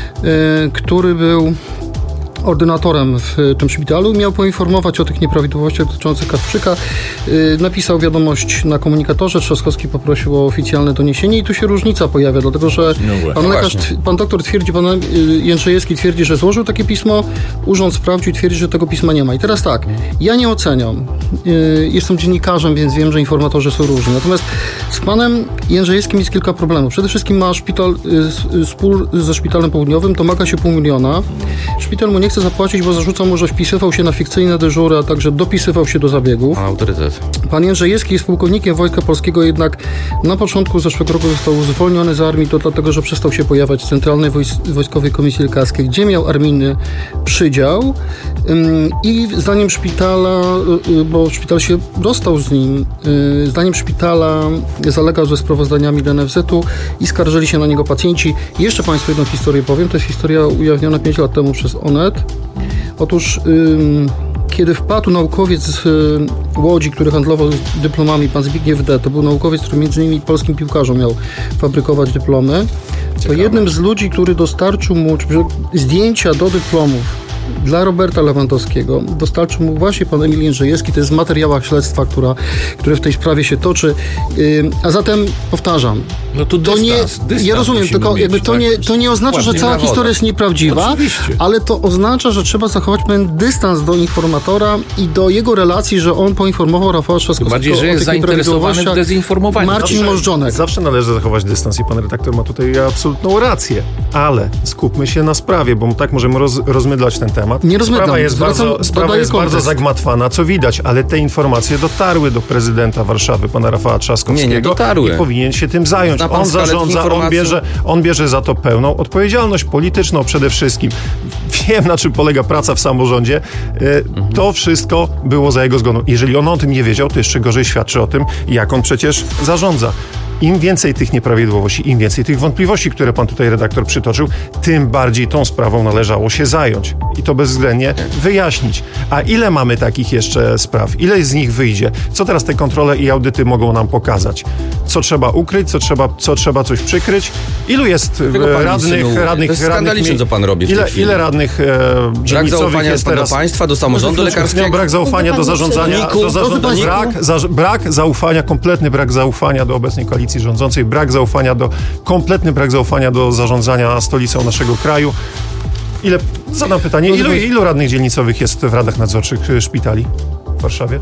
D: y, który był ordynatorem w tym szpitalu, miał poinformować o tych nieprawidłowościach dotyczących Kasprzyka. Yy, napisał wiadomość na komunikatorze, Trzaskowski poprosił o oficjalne doniesienie i tu się różnica pojawia, dlatego że
H: No
D: pan lekarz,
F: właśnie.
D: pan doktor twierdzi, pan yy, Jędrzejewski twierdzi, że złożył takie pismo, urząd sprawdził i twierdzi, że tego pisma nie ma. I teraz tak, ja nie oceniam. Yy, jestem dziennikarzem, więc wiem, że informatorzy są różni. Natomiast z panem Jędrzejewskim jest kilka problemów. Przede wszystkim ma szpital, yy, spór ze szpitalem południowym, domaga się pół miliona. Szpital mu nie chce zapłacić, bo zarzuca mu, że wpisywał się na fikcyjne dyżury, a także dopisywał się do zabiegów.
F: Ma autorytet.
D: Pan Jędrzejewski jest pułkownikiem Wojska Polskiego, jednak na początku zeszłego roku został zwolniony z armii, to dlatego, że przestał się pojawiać w Centralnej Wojs- Wojskowej Komisji Lekarskiej, gdzie miał armijny przydział. Ym, I zdaniem szpitala, y, bo szpital się rozstał z nim, y, zdaniem szpitala zalegał ze sprawozdaniami do N F Z-u i skarżyli się na niego pacjenci. I jeszcze Państwu jedną historię powiem. To jest historia ujawniona pięć lat temu przez Onet. Otóż ym, kiedy wpadł naukowiec z y, Łodzi, który handlował dyplomami, pan Zbigniew D., to był naukowiec, który między innymi polskim piłkarzom miał fabrykować dyplomy, to jednym z ludzi, który dostarczył mu czy, zdjęcia do dyplomów dla Roberta Lewandowskiego, dostarczył mu właśnie pan Emil Jędrzejewski. To jest w materiałach śledztwa, która, które w tej sprawie się toczy. Yy, a zatem powtarzam,
H: No to
D: to
H: dystans,
D: nie,
H: dystans
D: ja rozumiem,
H: musimy
D: tylko
H: mieć,
D: jakby to,
H: tak?
D: nie, to nie oznacza, że
F: Ładnie
D: cała
F: na wodę.
D: historia jest nieprawdziwa,
H: Oczywiście.
D: ale to oznacza, że trzeba zachować pewien dystans do informatora i do jego relacji, że on poinformował Rafała Trzaskowskiego
H: bardziej, że
D: o
H: jest
D: tych
H: zainteresowany w
D: nieprawidłowościach.
H: dezinformowaniu.
D: Marcin
H: Dobrze.
D: Możdżonek.
I: Zawsze należy zachować dystans i pan redaktor ma tutaj absolutną rację, ale skupmy się na sprawie, bo tak możemy roz, rozmydlać ten temat.
D: Nie rozmydlam,
I: Sprawa jest
D: zwracam-
I: bardzo, sprawa
D: dodaję
I: jest bardzo
D: kontekst.
I: zagmatwana, co widać, ale te informacje dotarły do prezydenta Warszawy, pana Rafała Trzaskowskiego.
F: Nie, nie dotarły.
I: I powinien się tym zająć.
F: Zna pan
I: On
F: skalę tych
I: zarządza, on
F: informacji?
I: bierze, on bierze za to pełną odpowiedzialność polityczną przede wszystkim. Wiem, na czym polega praca w samorządzie. E, To wszystko było za jego zgodą. Jeżeli on o tym nie wiedział, to jeszcze gorzej świadczy o tym, jak on przecież zarządza. Im więcej tych nieprawidłowości, im więcej tych wątpliwości, które pan tutaj redaktor przytoczył, tym bardziej tą sprawą należało się zająć i to bezwzględnie wyjaśnić. A ile mamy takich jeszcze spraw? Ile z nich wyjdzie? Co teraz te kontrole i audyty mogą nam pokazać? Co trzeba ukryć? Co trzeba, co trzeba coś przykryć? Ilu jest
F: Tego pan
I: radnych,
F: insynuuje.
I: radnych,
F: To jest
I: radnych
F: skandaliczne,
I: mie-
F: co pan robi w tej
I: ile,
F: chwili.
I: ile radnych e,
F: Brak
I: dzielnicowych
F: zaufania
I: jest
F: do
I: teraz?
F: państwa, do samorządu
I: Chwileczkę,
F: lekarskiego.
I: Brak zaufania do zarządzania, do zarządzania brak, za, brak zaufania, kompletny brak zaufania do obecnej koalicji rządzącej, brak zaufania do, kompletny brak zaufania do zarządzania stolicą naszego kraju. Ile, zadam pytanie, ilu, ilu radnych dzielnicowych jest w radach nadzorczych y, szpitali w Warszawie?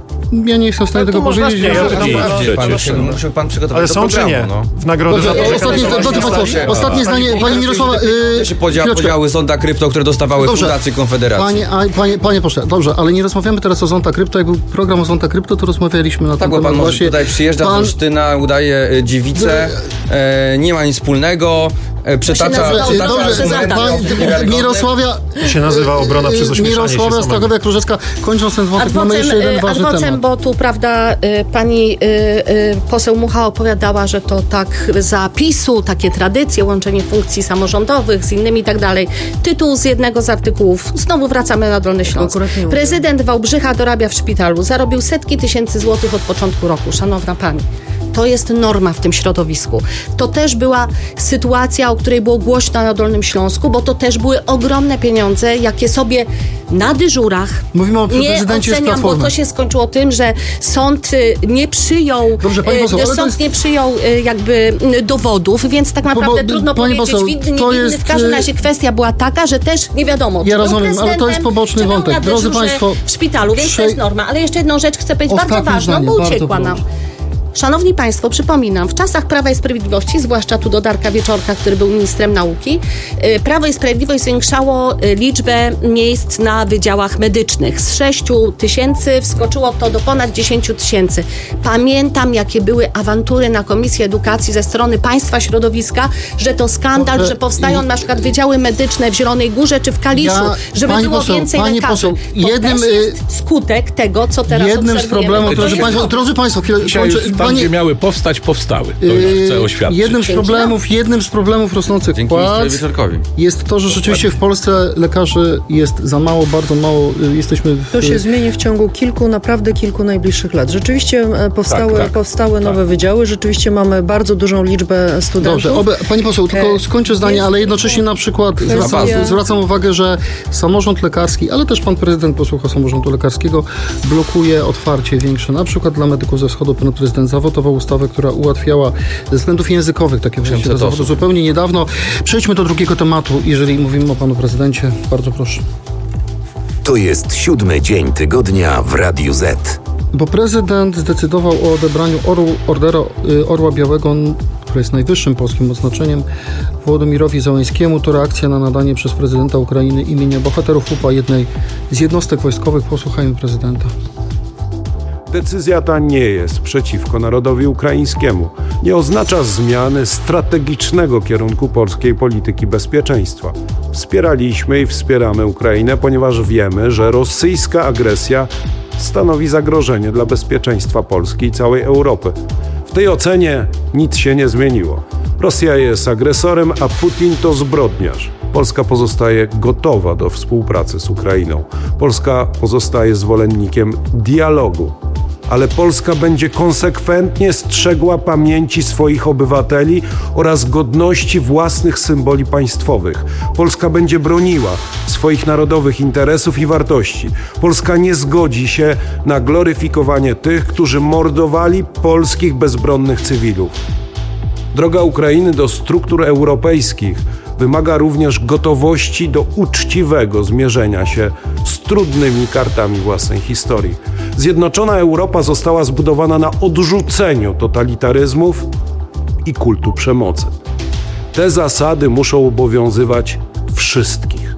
D: Ja nie jestem w stanie
I: Ale to
D: tego
I: można
D: powiedzieć.
I: śmiać,
D: że-
I: ja pytam pana-
H: Przecież.
F: Pan, musi pan przygotować
I: Ale
F: do
I: są czy
F: programu,
I: nie?
F: no.
I: W nagrodę za to,
D: Dobrze,
I: że
D: ostatni,
I: kandydować
D: drodzy
I: nie
D: Państwo,
I: stał się.
D: ostatnie zdanie, pani Mirosława, yy,
F: To się podzia-
D: chwileczkę.
F: podziały Zonda Krypto, które dostawały
D: Dobrze.
F: fundacje Konfederacji.
D: Panie, a, panie, panie pośle, dobrze, ale nie rozmawiamy teraz o Zonta Krypto. Jak był program o Zonta Krypto, to rozmawialiśmy na
F: Tak,
D: ten
F: bo pan
D: temat.
F: może
D: Właśnie
F: tutaj przyjeżdża z
D: pan-
F: Olsztyna, udaje e, dziewicę, e, nie ma nic wspólnego, e, przytacza...
E: nazywa
F: przytacza
E: dobrze,
F: argumenty
D: Pan- Mirosławia...
I: To się nazywa obrona przez ośmieszanie się
D: Mirosławia
I: samego.
D: Stachowiak-Różecka. Kończąc ten wątek, mamy jeszcze jeden
E: y,
D: ważny
E: adwocem,
D: temat.
E: bo tu, prawda, y, pani y, y, poseł Mucha opowiadała, że to tak za PiSu, takie tradycje, łączenie funkcji samorządowych z innymi i tak dalej. Tytuł z jednego z artykułów. Znowu wracamy na Dolny Śląsk.
G: Akurat nie
E: Prezydent Wałbrzycha dorabia w szpitalu. Zarobił setki tysięcy złotych od początku roku. Szanowna pani. To jest norma w tym środowisku. To też była sytuacja, o której było głośno na Dolnym Śląsku, bo to też były ogromne pieniądze, jakie sobie na dyżurach
D: Mówimy o
E: nie
D: prezydencie z
E: oceniam, bo
D: Platformy.
E: to się skończyło tym, że sąd y, nie przyjął,
D: Dobrze, pani
E: y,
D: poseł, ale to
E: sąd
D: jest-
E: nie przyjął y, jakby y, dowodów, więc tak naprawdę
D: bo,
E: trudno
D: pani
E: powiedzieć,
D: poseł,
E: winny,
D: to
E: niewinny.
D: jest,
E: W każdym
D: y,
E: razie kwestia była taka, że też nie wiadomo, czy
D: Ja
E: był
D: rozumiem, ale to jest
E: prezydentem,
D: poboczny
E: czy był
D: wątek.
E: na
D: Drodzy
E: dyżurze
D: państwo,
E: w szpitalu, więc to
D: prze-
E: jest norma. Ale jeszcze jedną rzecz chcę powiedzieć, bardzo
D: Ostatnie
E: ważną,
D: zdanie,
E: bo
D: bardzo
E: uciekła nam.
D: proszę.
E: Szanowni Państwo, przypominam, w czasach Prawa i Sprawiedliwości, zwłaszcza tu do Darka Wieczorka, który był ministrem nauki, y, Prawo i Sprawiedliwość zwiększało y, liczbę miejsc na wydziałach medycznych. Z sześciu tysięcy wskoczyło to do ponad dziesięciu tysięcy. Pamiętam, jakie były awantury na Komisji Edukacji ze strony państwa środowiska, że to skandal,
D: Dobrze,
E: że powstają
D: i-
E: na przykład wydziały medyczne w Zielonej Górze czy w Kaliszu,
D: Ja-
E: żeby
D: pani
E: było
D: poseł,
E: więcej
D: pani
E: lekarzy.
D: poseł,
E: to
D: jednym,
E: też
D: y,
E: jest skutek tego, co teraz
D: Jednym z
E: obserwujemy.
D: problemów,
E: To
D: drodzy
E: jest
D: państwo,
E: problem.
D: drodzy państwo, chwilę,
H: Dzisiaj
D: kończę.
H: już tam,
D: Panie-
H: gdzie miały powstać, powstały. To już chcę
D: Yy,
H: oświadczyć.
D: jednym z problemów, jednym z problemów rosnących
F: Dzięki ministrowi
D: płac
F: Wieczorkowi.
D: jest to, że rzeczywiście w Polsce lekarzy jest za mało, bardzo mało. y, Jesteśmy w,
G: To się zmieni w ciągu kilku, naprawdę kilku najbliższych lat. Rzeczywiście e, powstały,
H: Tak, tak,
G: powstały
H: tak.
G: nowe wydziały, rzeczywiście mamy bardzo dużą liczbę studentów.
D: Dobrze, oby, pani poseł, tylko
G: E,
D: skończę zdanie,
G: jest
D: ale jednocześnie na przykład
G: kwestia-
D: zwracam, zwracam uwagę, że samorząd lekarski, ale też pan prezydent posłucha samorządu lekarskiego, blokuje otwarcie większe, na przykład dla medyków ze wschodu. Pan prezydent zawotował ustawę, która ułatwiała ze względów językowych takie wejście do
F: osiemset
D: zawodu
F: osób.
D: zupełnie niedawno. Przejdźmy do drugiego tematu, jeżeli mówimy o panu prezydencie. Bardzo proszę.
C: To jest siódmy dzień tygodnia w Radiu Z.
D: Bo prezydent zdecydował o odebraniu orł, Ordera y, Orła Białego, n- który jest najwyższym polskim odznaczeniem, Wołodymyrowi Zełenskiemu. To reakcja na nadanie przez prezydenta Ukrainy imienia bohaterów U P A jednej z jednostek wojskowych. Posłuchajmy prezydenta.
J: Decyzja ta nie jest przeciwko narodowi ukraińskiemu. Nie oznacza zmiany strategicznego kierunku polskiej polityki bezpieczeństwa. Wspieraliśmy i wspieramy Ukrainę, ponieważ wiemy, że rosyjska agresja stanowi zagrożenie dla bezpieczeństwa Polski i całej Europy. W tej ocenie nic się nie zmieniło. Rosja jest agresorem, a Putin to zbrodniarz. Polska pozostaje gotowa do współpracy z Ukrainą. Polska pozostaje zwolennikiem dialogu. Ale Polska będzie konsekwentnie strzegła pamięci swoich obywateli oraz godności własnych symboli państwowych. Polska będzie broniła swoich narodowych interesów i wartości. Polska nie zgodzi się na gloryfikowanie tych, którzy mordowali polskich bezbronnych cywilów. Droga Ukrainy do struktur europejskich wymaga również gotowości do uczciwego zmierzenia się z trudnymi kartami własnej historii. Zjednoczona Europa została zbudowana na odrzuceniu totalitaryzmów i kultu przemocy. Te zasady muszą obowiązywać wszystkich.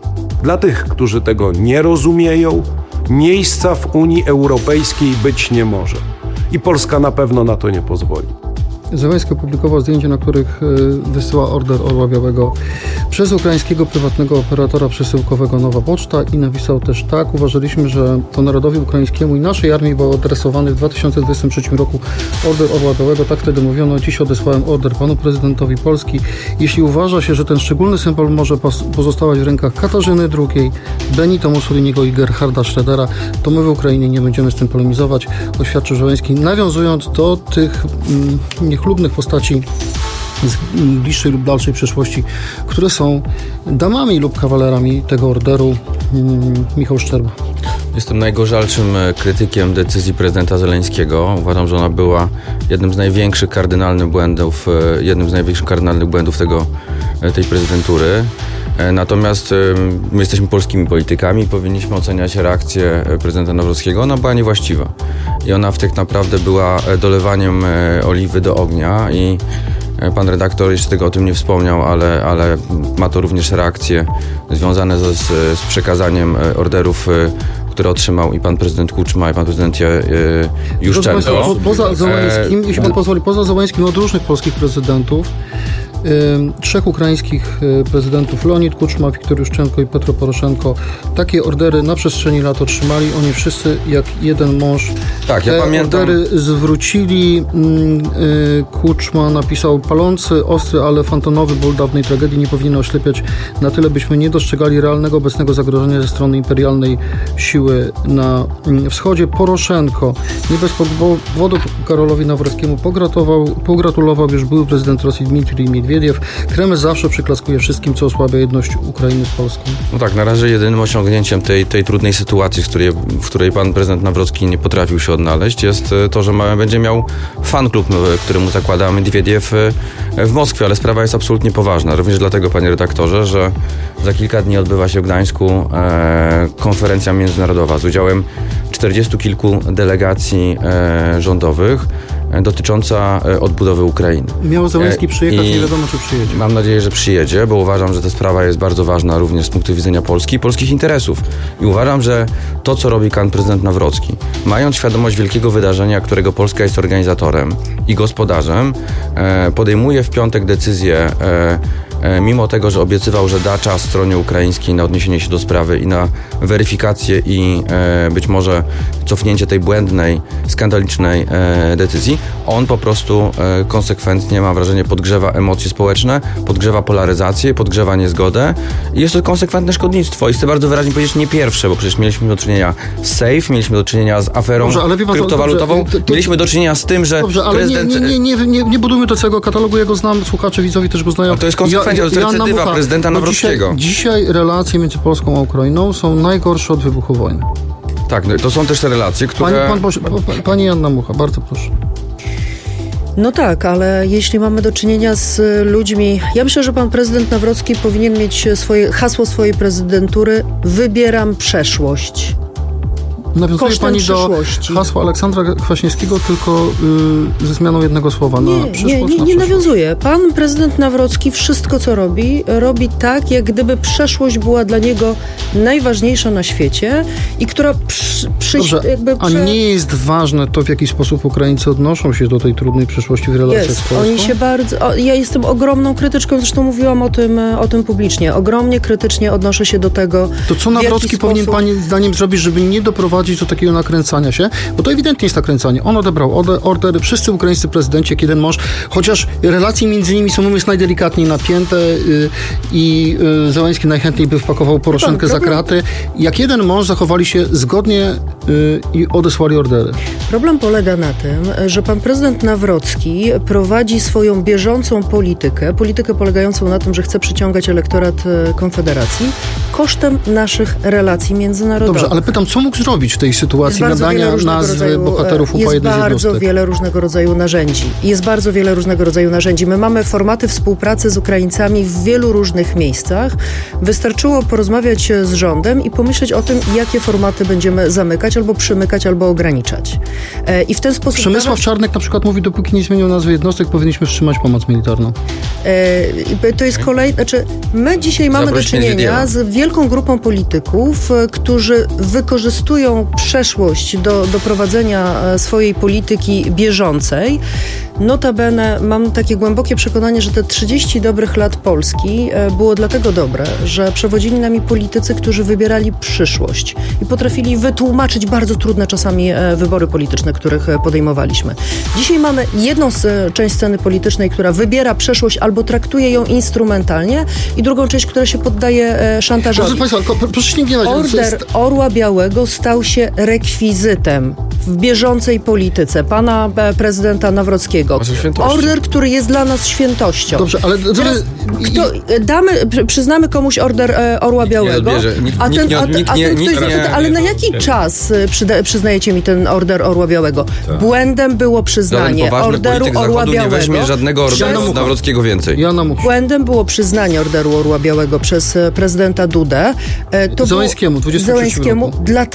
J: Dla tych, którzy tego nie rozumieją, miejsca w Unii Europejskiej być nie może. I Polska na pewno na to nie pozwoli.
D: Zełenski opublikował zdjęcia, na których y, wysyła order Orła Białego przez ukraińskiego prywatnego operatora przesyłkowego Nowa Poczta i napisał też tak: uważaliśmy, że to narodowi ukraińskiemu i naszej armii był adresowany w dwa tysiące dwudziestym trzecim roku order Orła Białego. Tak wtedy mówiono. Dziś odesłałem order panu prezydentowi Polski. Jeśli uważa się, że ten szczególny symbol może pos- pozostawać w rękach Katarzyny drugiej, Benito Mussoliniego i Gerharda Schrödera, to my w Ukrainie nie będziemy z tym polemizować, oświadczył Zełenski, nawiązując do tych mm, niechlubnych postaci z bliższej lub dalszej przeszłości, które są damami lub kawalerami tego orderu. mm, Michał Szczerba.
F: Jestem najgorzalszym e, krytykiem decyzji prezydenta Zeleńskiego. Uważam, że ona była jednym z największych kardynalnych błędów, e, jednym z największych kardynalnych błędów tego, e, tej prezydentury. E, Natomiast e, my jesteśmy polskimi politykami i powinniśmy oceniać reakcję e, prezydenta Nawrockiego. Ona była niewłaściwa i ona w tak naprawdę była e, dolewaniem e, oliwy do ognia i e, pan redaktor jeszcze tego o tym nie wspomniał, ale, ale ma to również reakcje związane ze, z, z przekazaniem e, orderów, e, które otrzymał i pan prezydent Kuczma, i pan prezydent e,
D: Proszę państwa,
F: Juszczenko.
D: po, poza Zełenskim, jeśli pan pozwoli, poza Zełenskim od różnych polskich prezydentów trzech ukraińskich prezydentów, Leonid Kuczma, Wiktor Juszczenko i Petro Poroszenko, takie ordery na przestrzeni lat otrzymali. Oni wszyscy jak jeden mąż
F: tak,
D: te
F: ja pamiętam...
D: ordery zwrócili. Kuczma napisał: palący, ostry, ale fantonowy ból dawnej tragedii nie powinien oślepiać na tyle, byśmy nie dostrzegali realnego obecnego zagrożenia ze strony imperialnej siły na wschodzie. Poroszenko nie bez powodu Karolowi Nawrockiemu pogratulował, pogratulował już były prezydent Rosji Dmitrij Miedwiediew. Kreml zawsze przyklaskuje wszystkim, co osłabia jedność Ukrainy z Polską.
F: No tak, na razie jedynym osiągnięciem tej, tej trudnej sytuacji, w której, w której pan prezydent Nawrocki nie potrafił się odnaleźć, jest to, że ma, będzie miał fanklub, który mu zakłada Miedwiediew w Moskwie, ale sprawa jest absolutnie poważna. Również dlatego, panie redaktorze, że za kilka dni odbywa się w Gdańsku e, konferencja międzynarodowa z udziałem czterdziestu kilku delegacji e, rządowych e, dotycząca e, odbudowy Ukrainy.
D: Miał Zełenski przyjechać, nie wiadomo, czy przyjedzie.
F: Mam nadzieję, że przyjedzie, bo uważam, że ta sprawa jest bardzo ważna również z punktu widzenia Polski i polskich interesów. I uważam, że to, co robi pan prezydent Nawrocki, mając świadomość wielkiego wydarzenia, którego Polska jest organizatorem i gospodarzem, e, podejmuje w piątek decyzję, e, e, mimo tego, że obiecywał, że da czas stronie ukraińskiej na odniesienie się do sprawy i na weryfikację i e, być może cofnięcie tej błędnej, skandalicznej e, decyzji, on po prostu e, konsekwentnie, mam wrażenie, podgrzewa emocje społeczne, podgrzewa polaryzację, podgrzewa niezgodę i jest to konsekwentne szkodnictwo. I chcę bardzo wyraźnie powiedzieć, nie pierwsze, bo przecież mieliśmy do czynienia z Safe, mieliśmy do czynienia z aferą dobrze, ale pan, kryptowalutową, dobrze, to, to, mieliśmy do czynienia z tym, że
D: dobrze, ale prezydent... nie, nie, nie, nie, nie budujmy do całego katalogu, ja go znam, słuchacze, widzowie też go znają.
F: A to jest konsekwencja, ja, to jest recydywa Mucha, prezydenta Nawrockiego.
D: Dzisiaj, dzisiaj relacje między Polską a Ukrainą są najgorsze od wybuchu wojny.
F: Tak, no, to są też te relacje, które...
D: Pani, pan, pani Joanna Mucha, bardzo proszę.
G: No tak, ale jeśli mamy do czynienia z ludźmi... Ja myślę, że pan prezydent Nawrocki powinien mieć swoje hasło swojej prezydentury: wybieram przeszłość.
D: Nawiązuje pani do hasła Aleksandra Kwaśniewskiego, tylko yy, ze zmianą jednego słowa
G: nie,
D: na przyszłość.
G: Nie, nie,
D: na
G: nie nawiązuje. Pan prezydent Nawrocki wszystko, co robi, robi tak, jak gdyby przeszłość była dla niego najważniejsza na świecie i która przy, przy,
D: Dobrze,
G: jakby...
D: A nie jest ważne to, w jaki sposób Ukraińcy odnoszą się do tej trudnej przeszłości w relacjach
G: jest.
D: z Polską?
G: Oni się bardzo... O, ja jestem ogromną krytyczką, zresztą mówiłam o tym, o tym publicznie. Ogromnie krytycznie odnoszę się do tego,
D: to co Nawrocki powinien sposób... pani zdaniem zrobić, żeby nie doprowadzić do takiego nakręcania się, bo to ewidentnie jest nakręcanie. On odebrał order, wszyscy ukraińscy prezydenci, jak jeden mąż, chociaż relacje między nimi są, mówiąc, najdelikatniej napięte yy, i yy, Zełenski najchętniej by wpakował Poroszenkę za kraty. Jak jeden mąż zachowali się zgodnie yy, i odesłali ordery.
G: Problem polega na tym, że pan prezydent Nawrocki prowadzi swoją bieżącą politykę, politykę polegającą na tym, że chce przyciągać elektorat Konfederacji kosztem naszych relacji międzynarodowych.
D: Dobrze, ale pytam, co mógł zrobić w tej sytuacji nadania nazwy rodzaju, bohaterów U P A
G: Jest bardzo wiele różnego rodzaju narzędzi. Jest bardzo wiele różnego rodzaju narzędzi. My mamy formaty współpracy z Ukraińcami w wielu różnych miejscach. Wystarczyło porozmawiać z rządem i pomyśleć o tym, jakie formaty będziemy zamykać, albo przymykać, albo ograniczać. E, I w ten sposób...
D: Przemysław Czarnek na przykład mówi, dopóki nie zmienią nazwy jednostek, powinniśmy wstrzymać pomoc militarną.
G: E, to jest kolej... Znaczy, my dzisiaj mamy do czynienia z wielką grupą polityków, którzy wykorzystują przeszłość do, do prowadzenia swojej polityki bieżącej. Notabene mam takie głębokie przekonanie, że te trzydzieści dobrych lat Polski było dlatego dobre, że przewodzili nami politycy, którzy wybierali przyszłość i potrafili wytłumaczyć bardzo trudne czasami wybory polityczne, których podejmowaliśmy. Dzisiaj mamy jedną z, część sceny politycznej, która wybiera przeszłość albo traktuje ją instrumentalnie, i drugą część, która się poddaje szantażowi.
D: Proszę Państwa, proszę nie gniewać.
G: Order Orła Białego stał się rekwizytem w bieżącej polityce pana prezydenta Nawrockiego. Order, który jest dla nas świętością.
D: Dobrze, ale...
G: Teraz, kto, damy, przyznamy komuś order e, Orła Białego,
F: nikt,
G: a ten,
F: nikt,
G: a,
F: nikt,
G: a ten
F: nie,
G: ktoś
F: nikt,
G: zapyta,
F: nie,
G: ale
F: nie,
G: na jaki nie, czas przyda, przyznajecie mi ten order Orła Białego? Tak. Błędem było przyznanie orderu Orła Białego.
F: Nie weźmie żadnego orderu Nawrockiego więcej.
D: Ja
G: Błędem było przyznanie orderu Orła Białego przez prezydenta Dudę. To
D: Zełenskiemu, dwudziestego trzeciego
G: Zełenskiemu,
D: roku.
G: dlatego,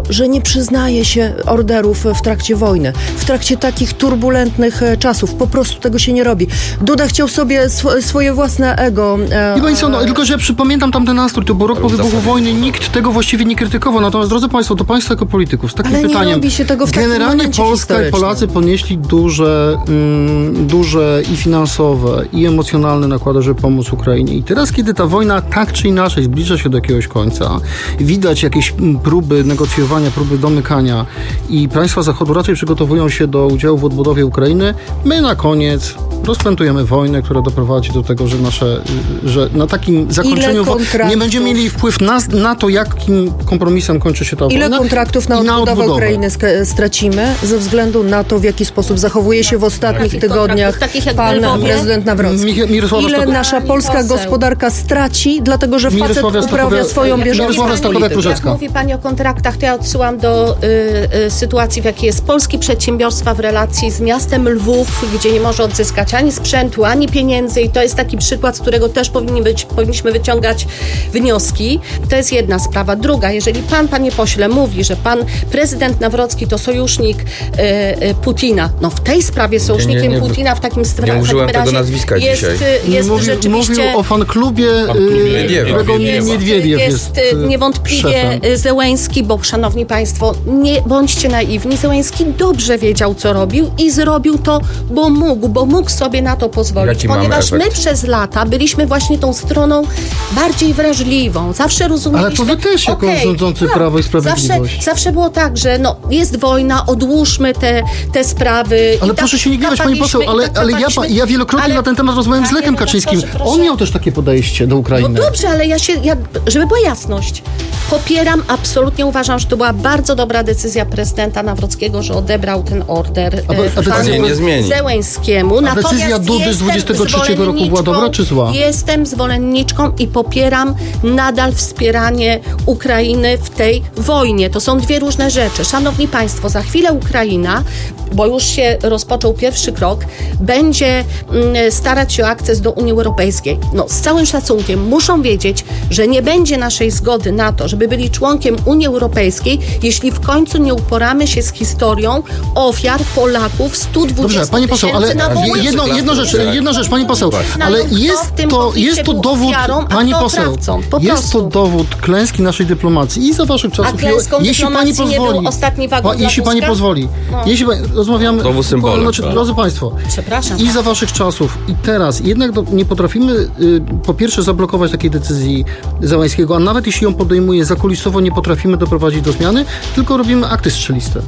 G: że nie przyznaje się orderów w trakcie wojny, w trakcie takich turbulentnych e, czasów. Po prostu tego się nie robi. Duda chciał sobie sw- swoje własne ego... E,
D: I Państwo, no, tylko że ja przypamiętam tamten nastrój, to był rok po wybuchu wojny, nikt tego właściwie nie krytykował. Natomiast, drodzy Państwo, to Państwo jako polityków z takim
G: Ale nie
D: pytaniem...
G: robi się tego w takim
D: Generalnie
G: momencie
D: Polska i
G: historycznym.
D: Polacy ponieśli duże, mm, duże i finansowe, i emocjonalne nakłady, żeby pomóc Ukrainie. I teraz, kiedy ta wojna tak czy inaczej zbliża się do jakiegoś końca, widać jakieś mm, próby negocjowania, próby domykania i państwa Zachodu raczej przygotowują się do udziału w odbudowie Ukrainy, my na koniec rozpętujemy wojnę, która doprowadzi do tego, że nasze, że na takim zakończeniu wo-
G: kontraktów?
D: nie będziemy mieli wpływ na, na to, jakim kompromisem kończy się ta
G: Ile
D: wojna.
G: kontraktów na
D: i
G: odbudowę,
D: odbudowę
G: Ukrainy sk- stracimy ze względu na to, w jaki sposób zachowuje się w ostatnich
E: Takich
G: tygodniach
E: kontraktów, takich jak
G: pan
E: Lwowie?
G: prezydent Nawrocki?
D: Mich- Mirosława
G: Ile
D: Stoko-
G: nasza
E: Pani
G: polska
E: poseł.
G: gospodarka straci, dlatego że facet
D: Mirosława
G: uprawia
D: Stachowa-
G: swoją bieżącą
D: Mirosława
G: politykę?
D: Stachowa-Różecka.
E: Jak mówi Pani o kontraktach, to ja odsyłam do y, y, sytuacji, w jakiej jest polski przedsiębiorstwa w relacji z miastem Lwów, gdzie nie może odzyskać ani sprzętu, ani pieniędzy i to jest taki przykład, z którego też powinni być, powinniśmy wyciągać wnioski. To jest jedna sprawa. Druga, jeżeli Pan, Panie Pośle, mówi, że Pan prezydent Nawrocki to sojusznik y, y, Putina, no w tej sprawie sojusznikiem
F: Nie, nie, nie.
E: Putina w takim stra-
F: Nie
E: w
F: użyłem
E: takim
F: tego
E: razie
F: nazwiska
E: jest,
F: dzisiaj.
E: y, jest
D: Mówił,
E: rzeczywiście...
D: mówił o fanklubie,
H: Fanklubie
D: y,
F: Medwiewa.
D: którego
E: Jest,
D: Niedwiediew jest,
E: jest
D: y,
E: niewątpliwie
D: szefem.
E: Zełenski, bo szanowni Państwo, nie bądźcie naiwni, Zełenski dobrze wiedział, co robił i zrobił to, bo mógł, bo mógł sobie na to pozwolić,
F: Jaki mamy
E: ponieważ my
F: efekt?
E: przez lata byliśmy właśnie tą stroną bardziej wrażliwą. Zawsze rozumieliśmy...
D: Ale to wy też jako
E: Okej,
D: rządzący
E: tak,
D: Prawo i Sprawiedliwość.
E: Zawsze, zawsze było tak, że no, jest wojna, odłóżmy te, te sprawy.
D: Ale
E: I
D: proszę
E: tak
D: się nie gniewać, pani poseł,
E: kapaliśmy, i
D: ale,
E: tak
D: ale ja,
E: kapaliśmy.
D: ja wielokrotnie
E: Ale-
D: na ten temat rozmawiałem z
E: Panie
D: Lechem Kaczyńskim.
E: redaktorze, proszę.
D: On miał też takie podejście do
E: No
D: Ukrainy.
E: dobrze, ale ja się, ja, żeby była jasność, popieram, absolutnie uważam, że to była bardzo dobra decyzja prezydenta Nawrockiego, że odebrał ten order
D: A bo-
E: e,
D: a decyzja
E: panu
F: nie zmieni.
E: Zełenskiemu.
D: A decyzja Dudy z
E: jestem
D: dwudziestego trzeciego roku była dobra czy zła?
E: Jestem zwolenniczką i popieram nadal wspieranie Ukrainy w tej wojnie. To są dwie różne rzeczy. Szanowni Państwo, za chwilę Ukraina, bo już się rozpoczął pierwszy krok, będzie mm, starać się o akces do Unii Europejskiej. No, z całym szacunkiem muszą wiedzieć, że nie będzie naszej zgody na to, żeby byli członkiem Unii Europejskiej, jeśli w końcu nie uporamy się z historią ofiar Polaków stu dwudziestu
D: Dobrze, pani poseł, ale
E: tysięcy na wojnie.
D: jedno, jedna rzecz, jedna rzecz, pani poseł, ale
E: Kto
D: jest
E: w tym
D: to,
E: konflikcie
D: jest to
E: był
D: dowód,
E: ofiarą, a
D: pani
E: kto
D: poseł,
E: oprawcą? Po
D: jest to
E: prostu.
D: dowód klęski naszej dyplomacji i za waszych
E: A
D: czasów,
E: klęską
D: jeśli pani
E: dyplomacji nie
D: pozwoli,
E: był ostatni wagon
D: pa,
E: dla
D: jeśli pani
E: Tuska?
D: pozwoli,
E: No.
D: jeśli pani, rozmawiamy,
F: Znowu symbolem,
D: znaczy,
F: tak.
D: drodzy państwo,
E: Przepraszam.
D: i za waszych czasów i teraz jednak do, nie potrafimy y, po pierwsze zablokować takiej decyzji Zełenskiego, a nawet jeśli ją podejmuje zakulisowo, nie potrafimy doprowadzić do zmiany, tylko robimy akty strzeliste.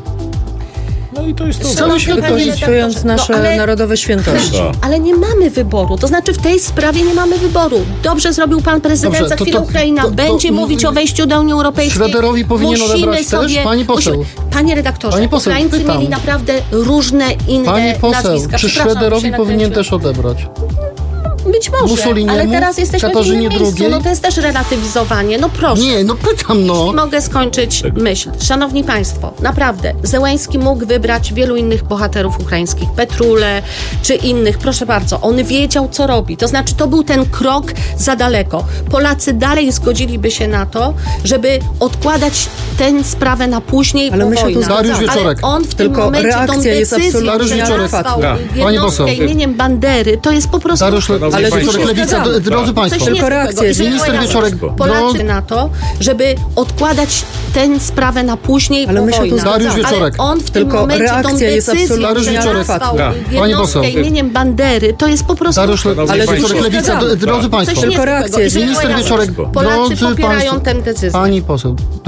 H: No i to jest to.
D: Cały świat
G: Wykorzystując nasze
E: No, ale-
G: narodowe świętości.
H: Tak.
E: Ale nie mamy wyboru. To znaczy w tej sprawie nie mamy wyboru. Dobrze zrobił pan prezydent,
D: Dobrze,
E: za
D: to-
E: chwilę
D: to-
E: Ukraina
D: to- to-
E: będzie
D: to-
E: mówić o wejściu do Unii Europejskiej.
D: Schroederowi powinien
E: Musimy
D: odebrać
E: sobie,
D: też? Pani poseł.
E: Musimy, panie redaktorze,
D: Pani poseł,
E: Ukraińcy
D: pytam.
E: mieli naprawdę różne inne
D: Pani poseł,
E: nazwiska.
D: czy
E: Przepraszam,
D: Schroederowi
E: się
D: powinien
E: nakręciłam.
D: też odebrać?
E: Być może,
D: Mussoliniemu,
E: ale teraz jesteśmy
D: Katarzynie
E: w innym miejscu.
D: drugiej?
E: No to jest też relatywizowanie. No proszę.
D: Nie, no pytam, no.
E: Jeśli mogę skończyć myśl. Szanowni Państwo, naprawdę, Zełenski mógł wybrać wielu innych bohaterów ukraińskich, Petrule czy innych. Proszę bardzo, on wiedział, co robi. To znaczy, to był ten krok za daleko. Polacy dalej zgodziliby się na to, żeby odkładać tę sprawę na później,
G: Ale
E: bo
G: my się tu
E: wojna.
G: zgadzamy.
D: Dariusz Wieczorek.
E: Ale on w tym
G: Tylko
E: momencie tą
G: reakcja jest
E: decyzję,
G: absolutnie
D: Dariusz
E: że
D: Wieczorek.
E: nazwał
H: Tak.
D: Pani
E: jednostkę
D: poseł.
E: imieniem Bandery, to jest po prostu...
D: Dariusz
G: Ale
D: Ale Wieczorek,
G: się
D: Lewica,
G: zgadzamy.
D: d- drodzy
E: Coś
D: Państwo.
G: Tylko
E: niezwykłego.
G: reakcja
E: I
G: jest
E: żeby
D: Minister
E: była
D: Wieczorek,
E: jasność, Polacy
D: dro-
E: na to, żeby odkładać tę sprawę na później,
G: Ale
E: bo
G: my się tu
E: wojna.
D: Dariusz
E: Ale
D: Wieczorek.
E: on w tym
G: Tylko
E: momencie tą
G: reakcja jest
E: decyzję,
G: absolutnie
D: Dariusz
E: że
D: Wieczorek.
E: nazwał
H: Tak.
D: Pani poseł.
E: jednostkę imieniem Bandery, to jest po prostu...
D: Dariusz
H: Ale
D: Wieczorek,
H: się
D: Lewica,
G: zgadzamy.
D: d- drodzy
E: Coś
D: Państwo.
G: Tylko
E: niezwykłego.
G: reakcja
E: I
G: jest-
E: żeby była
D: Minister
E: jasność,
D: Wieczorek,
E: Polacy
D: drodzy
E: popierają
D: Państwo,
E: tę decyzję.
D: Pani poseł,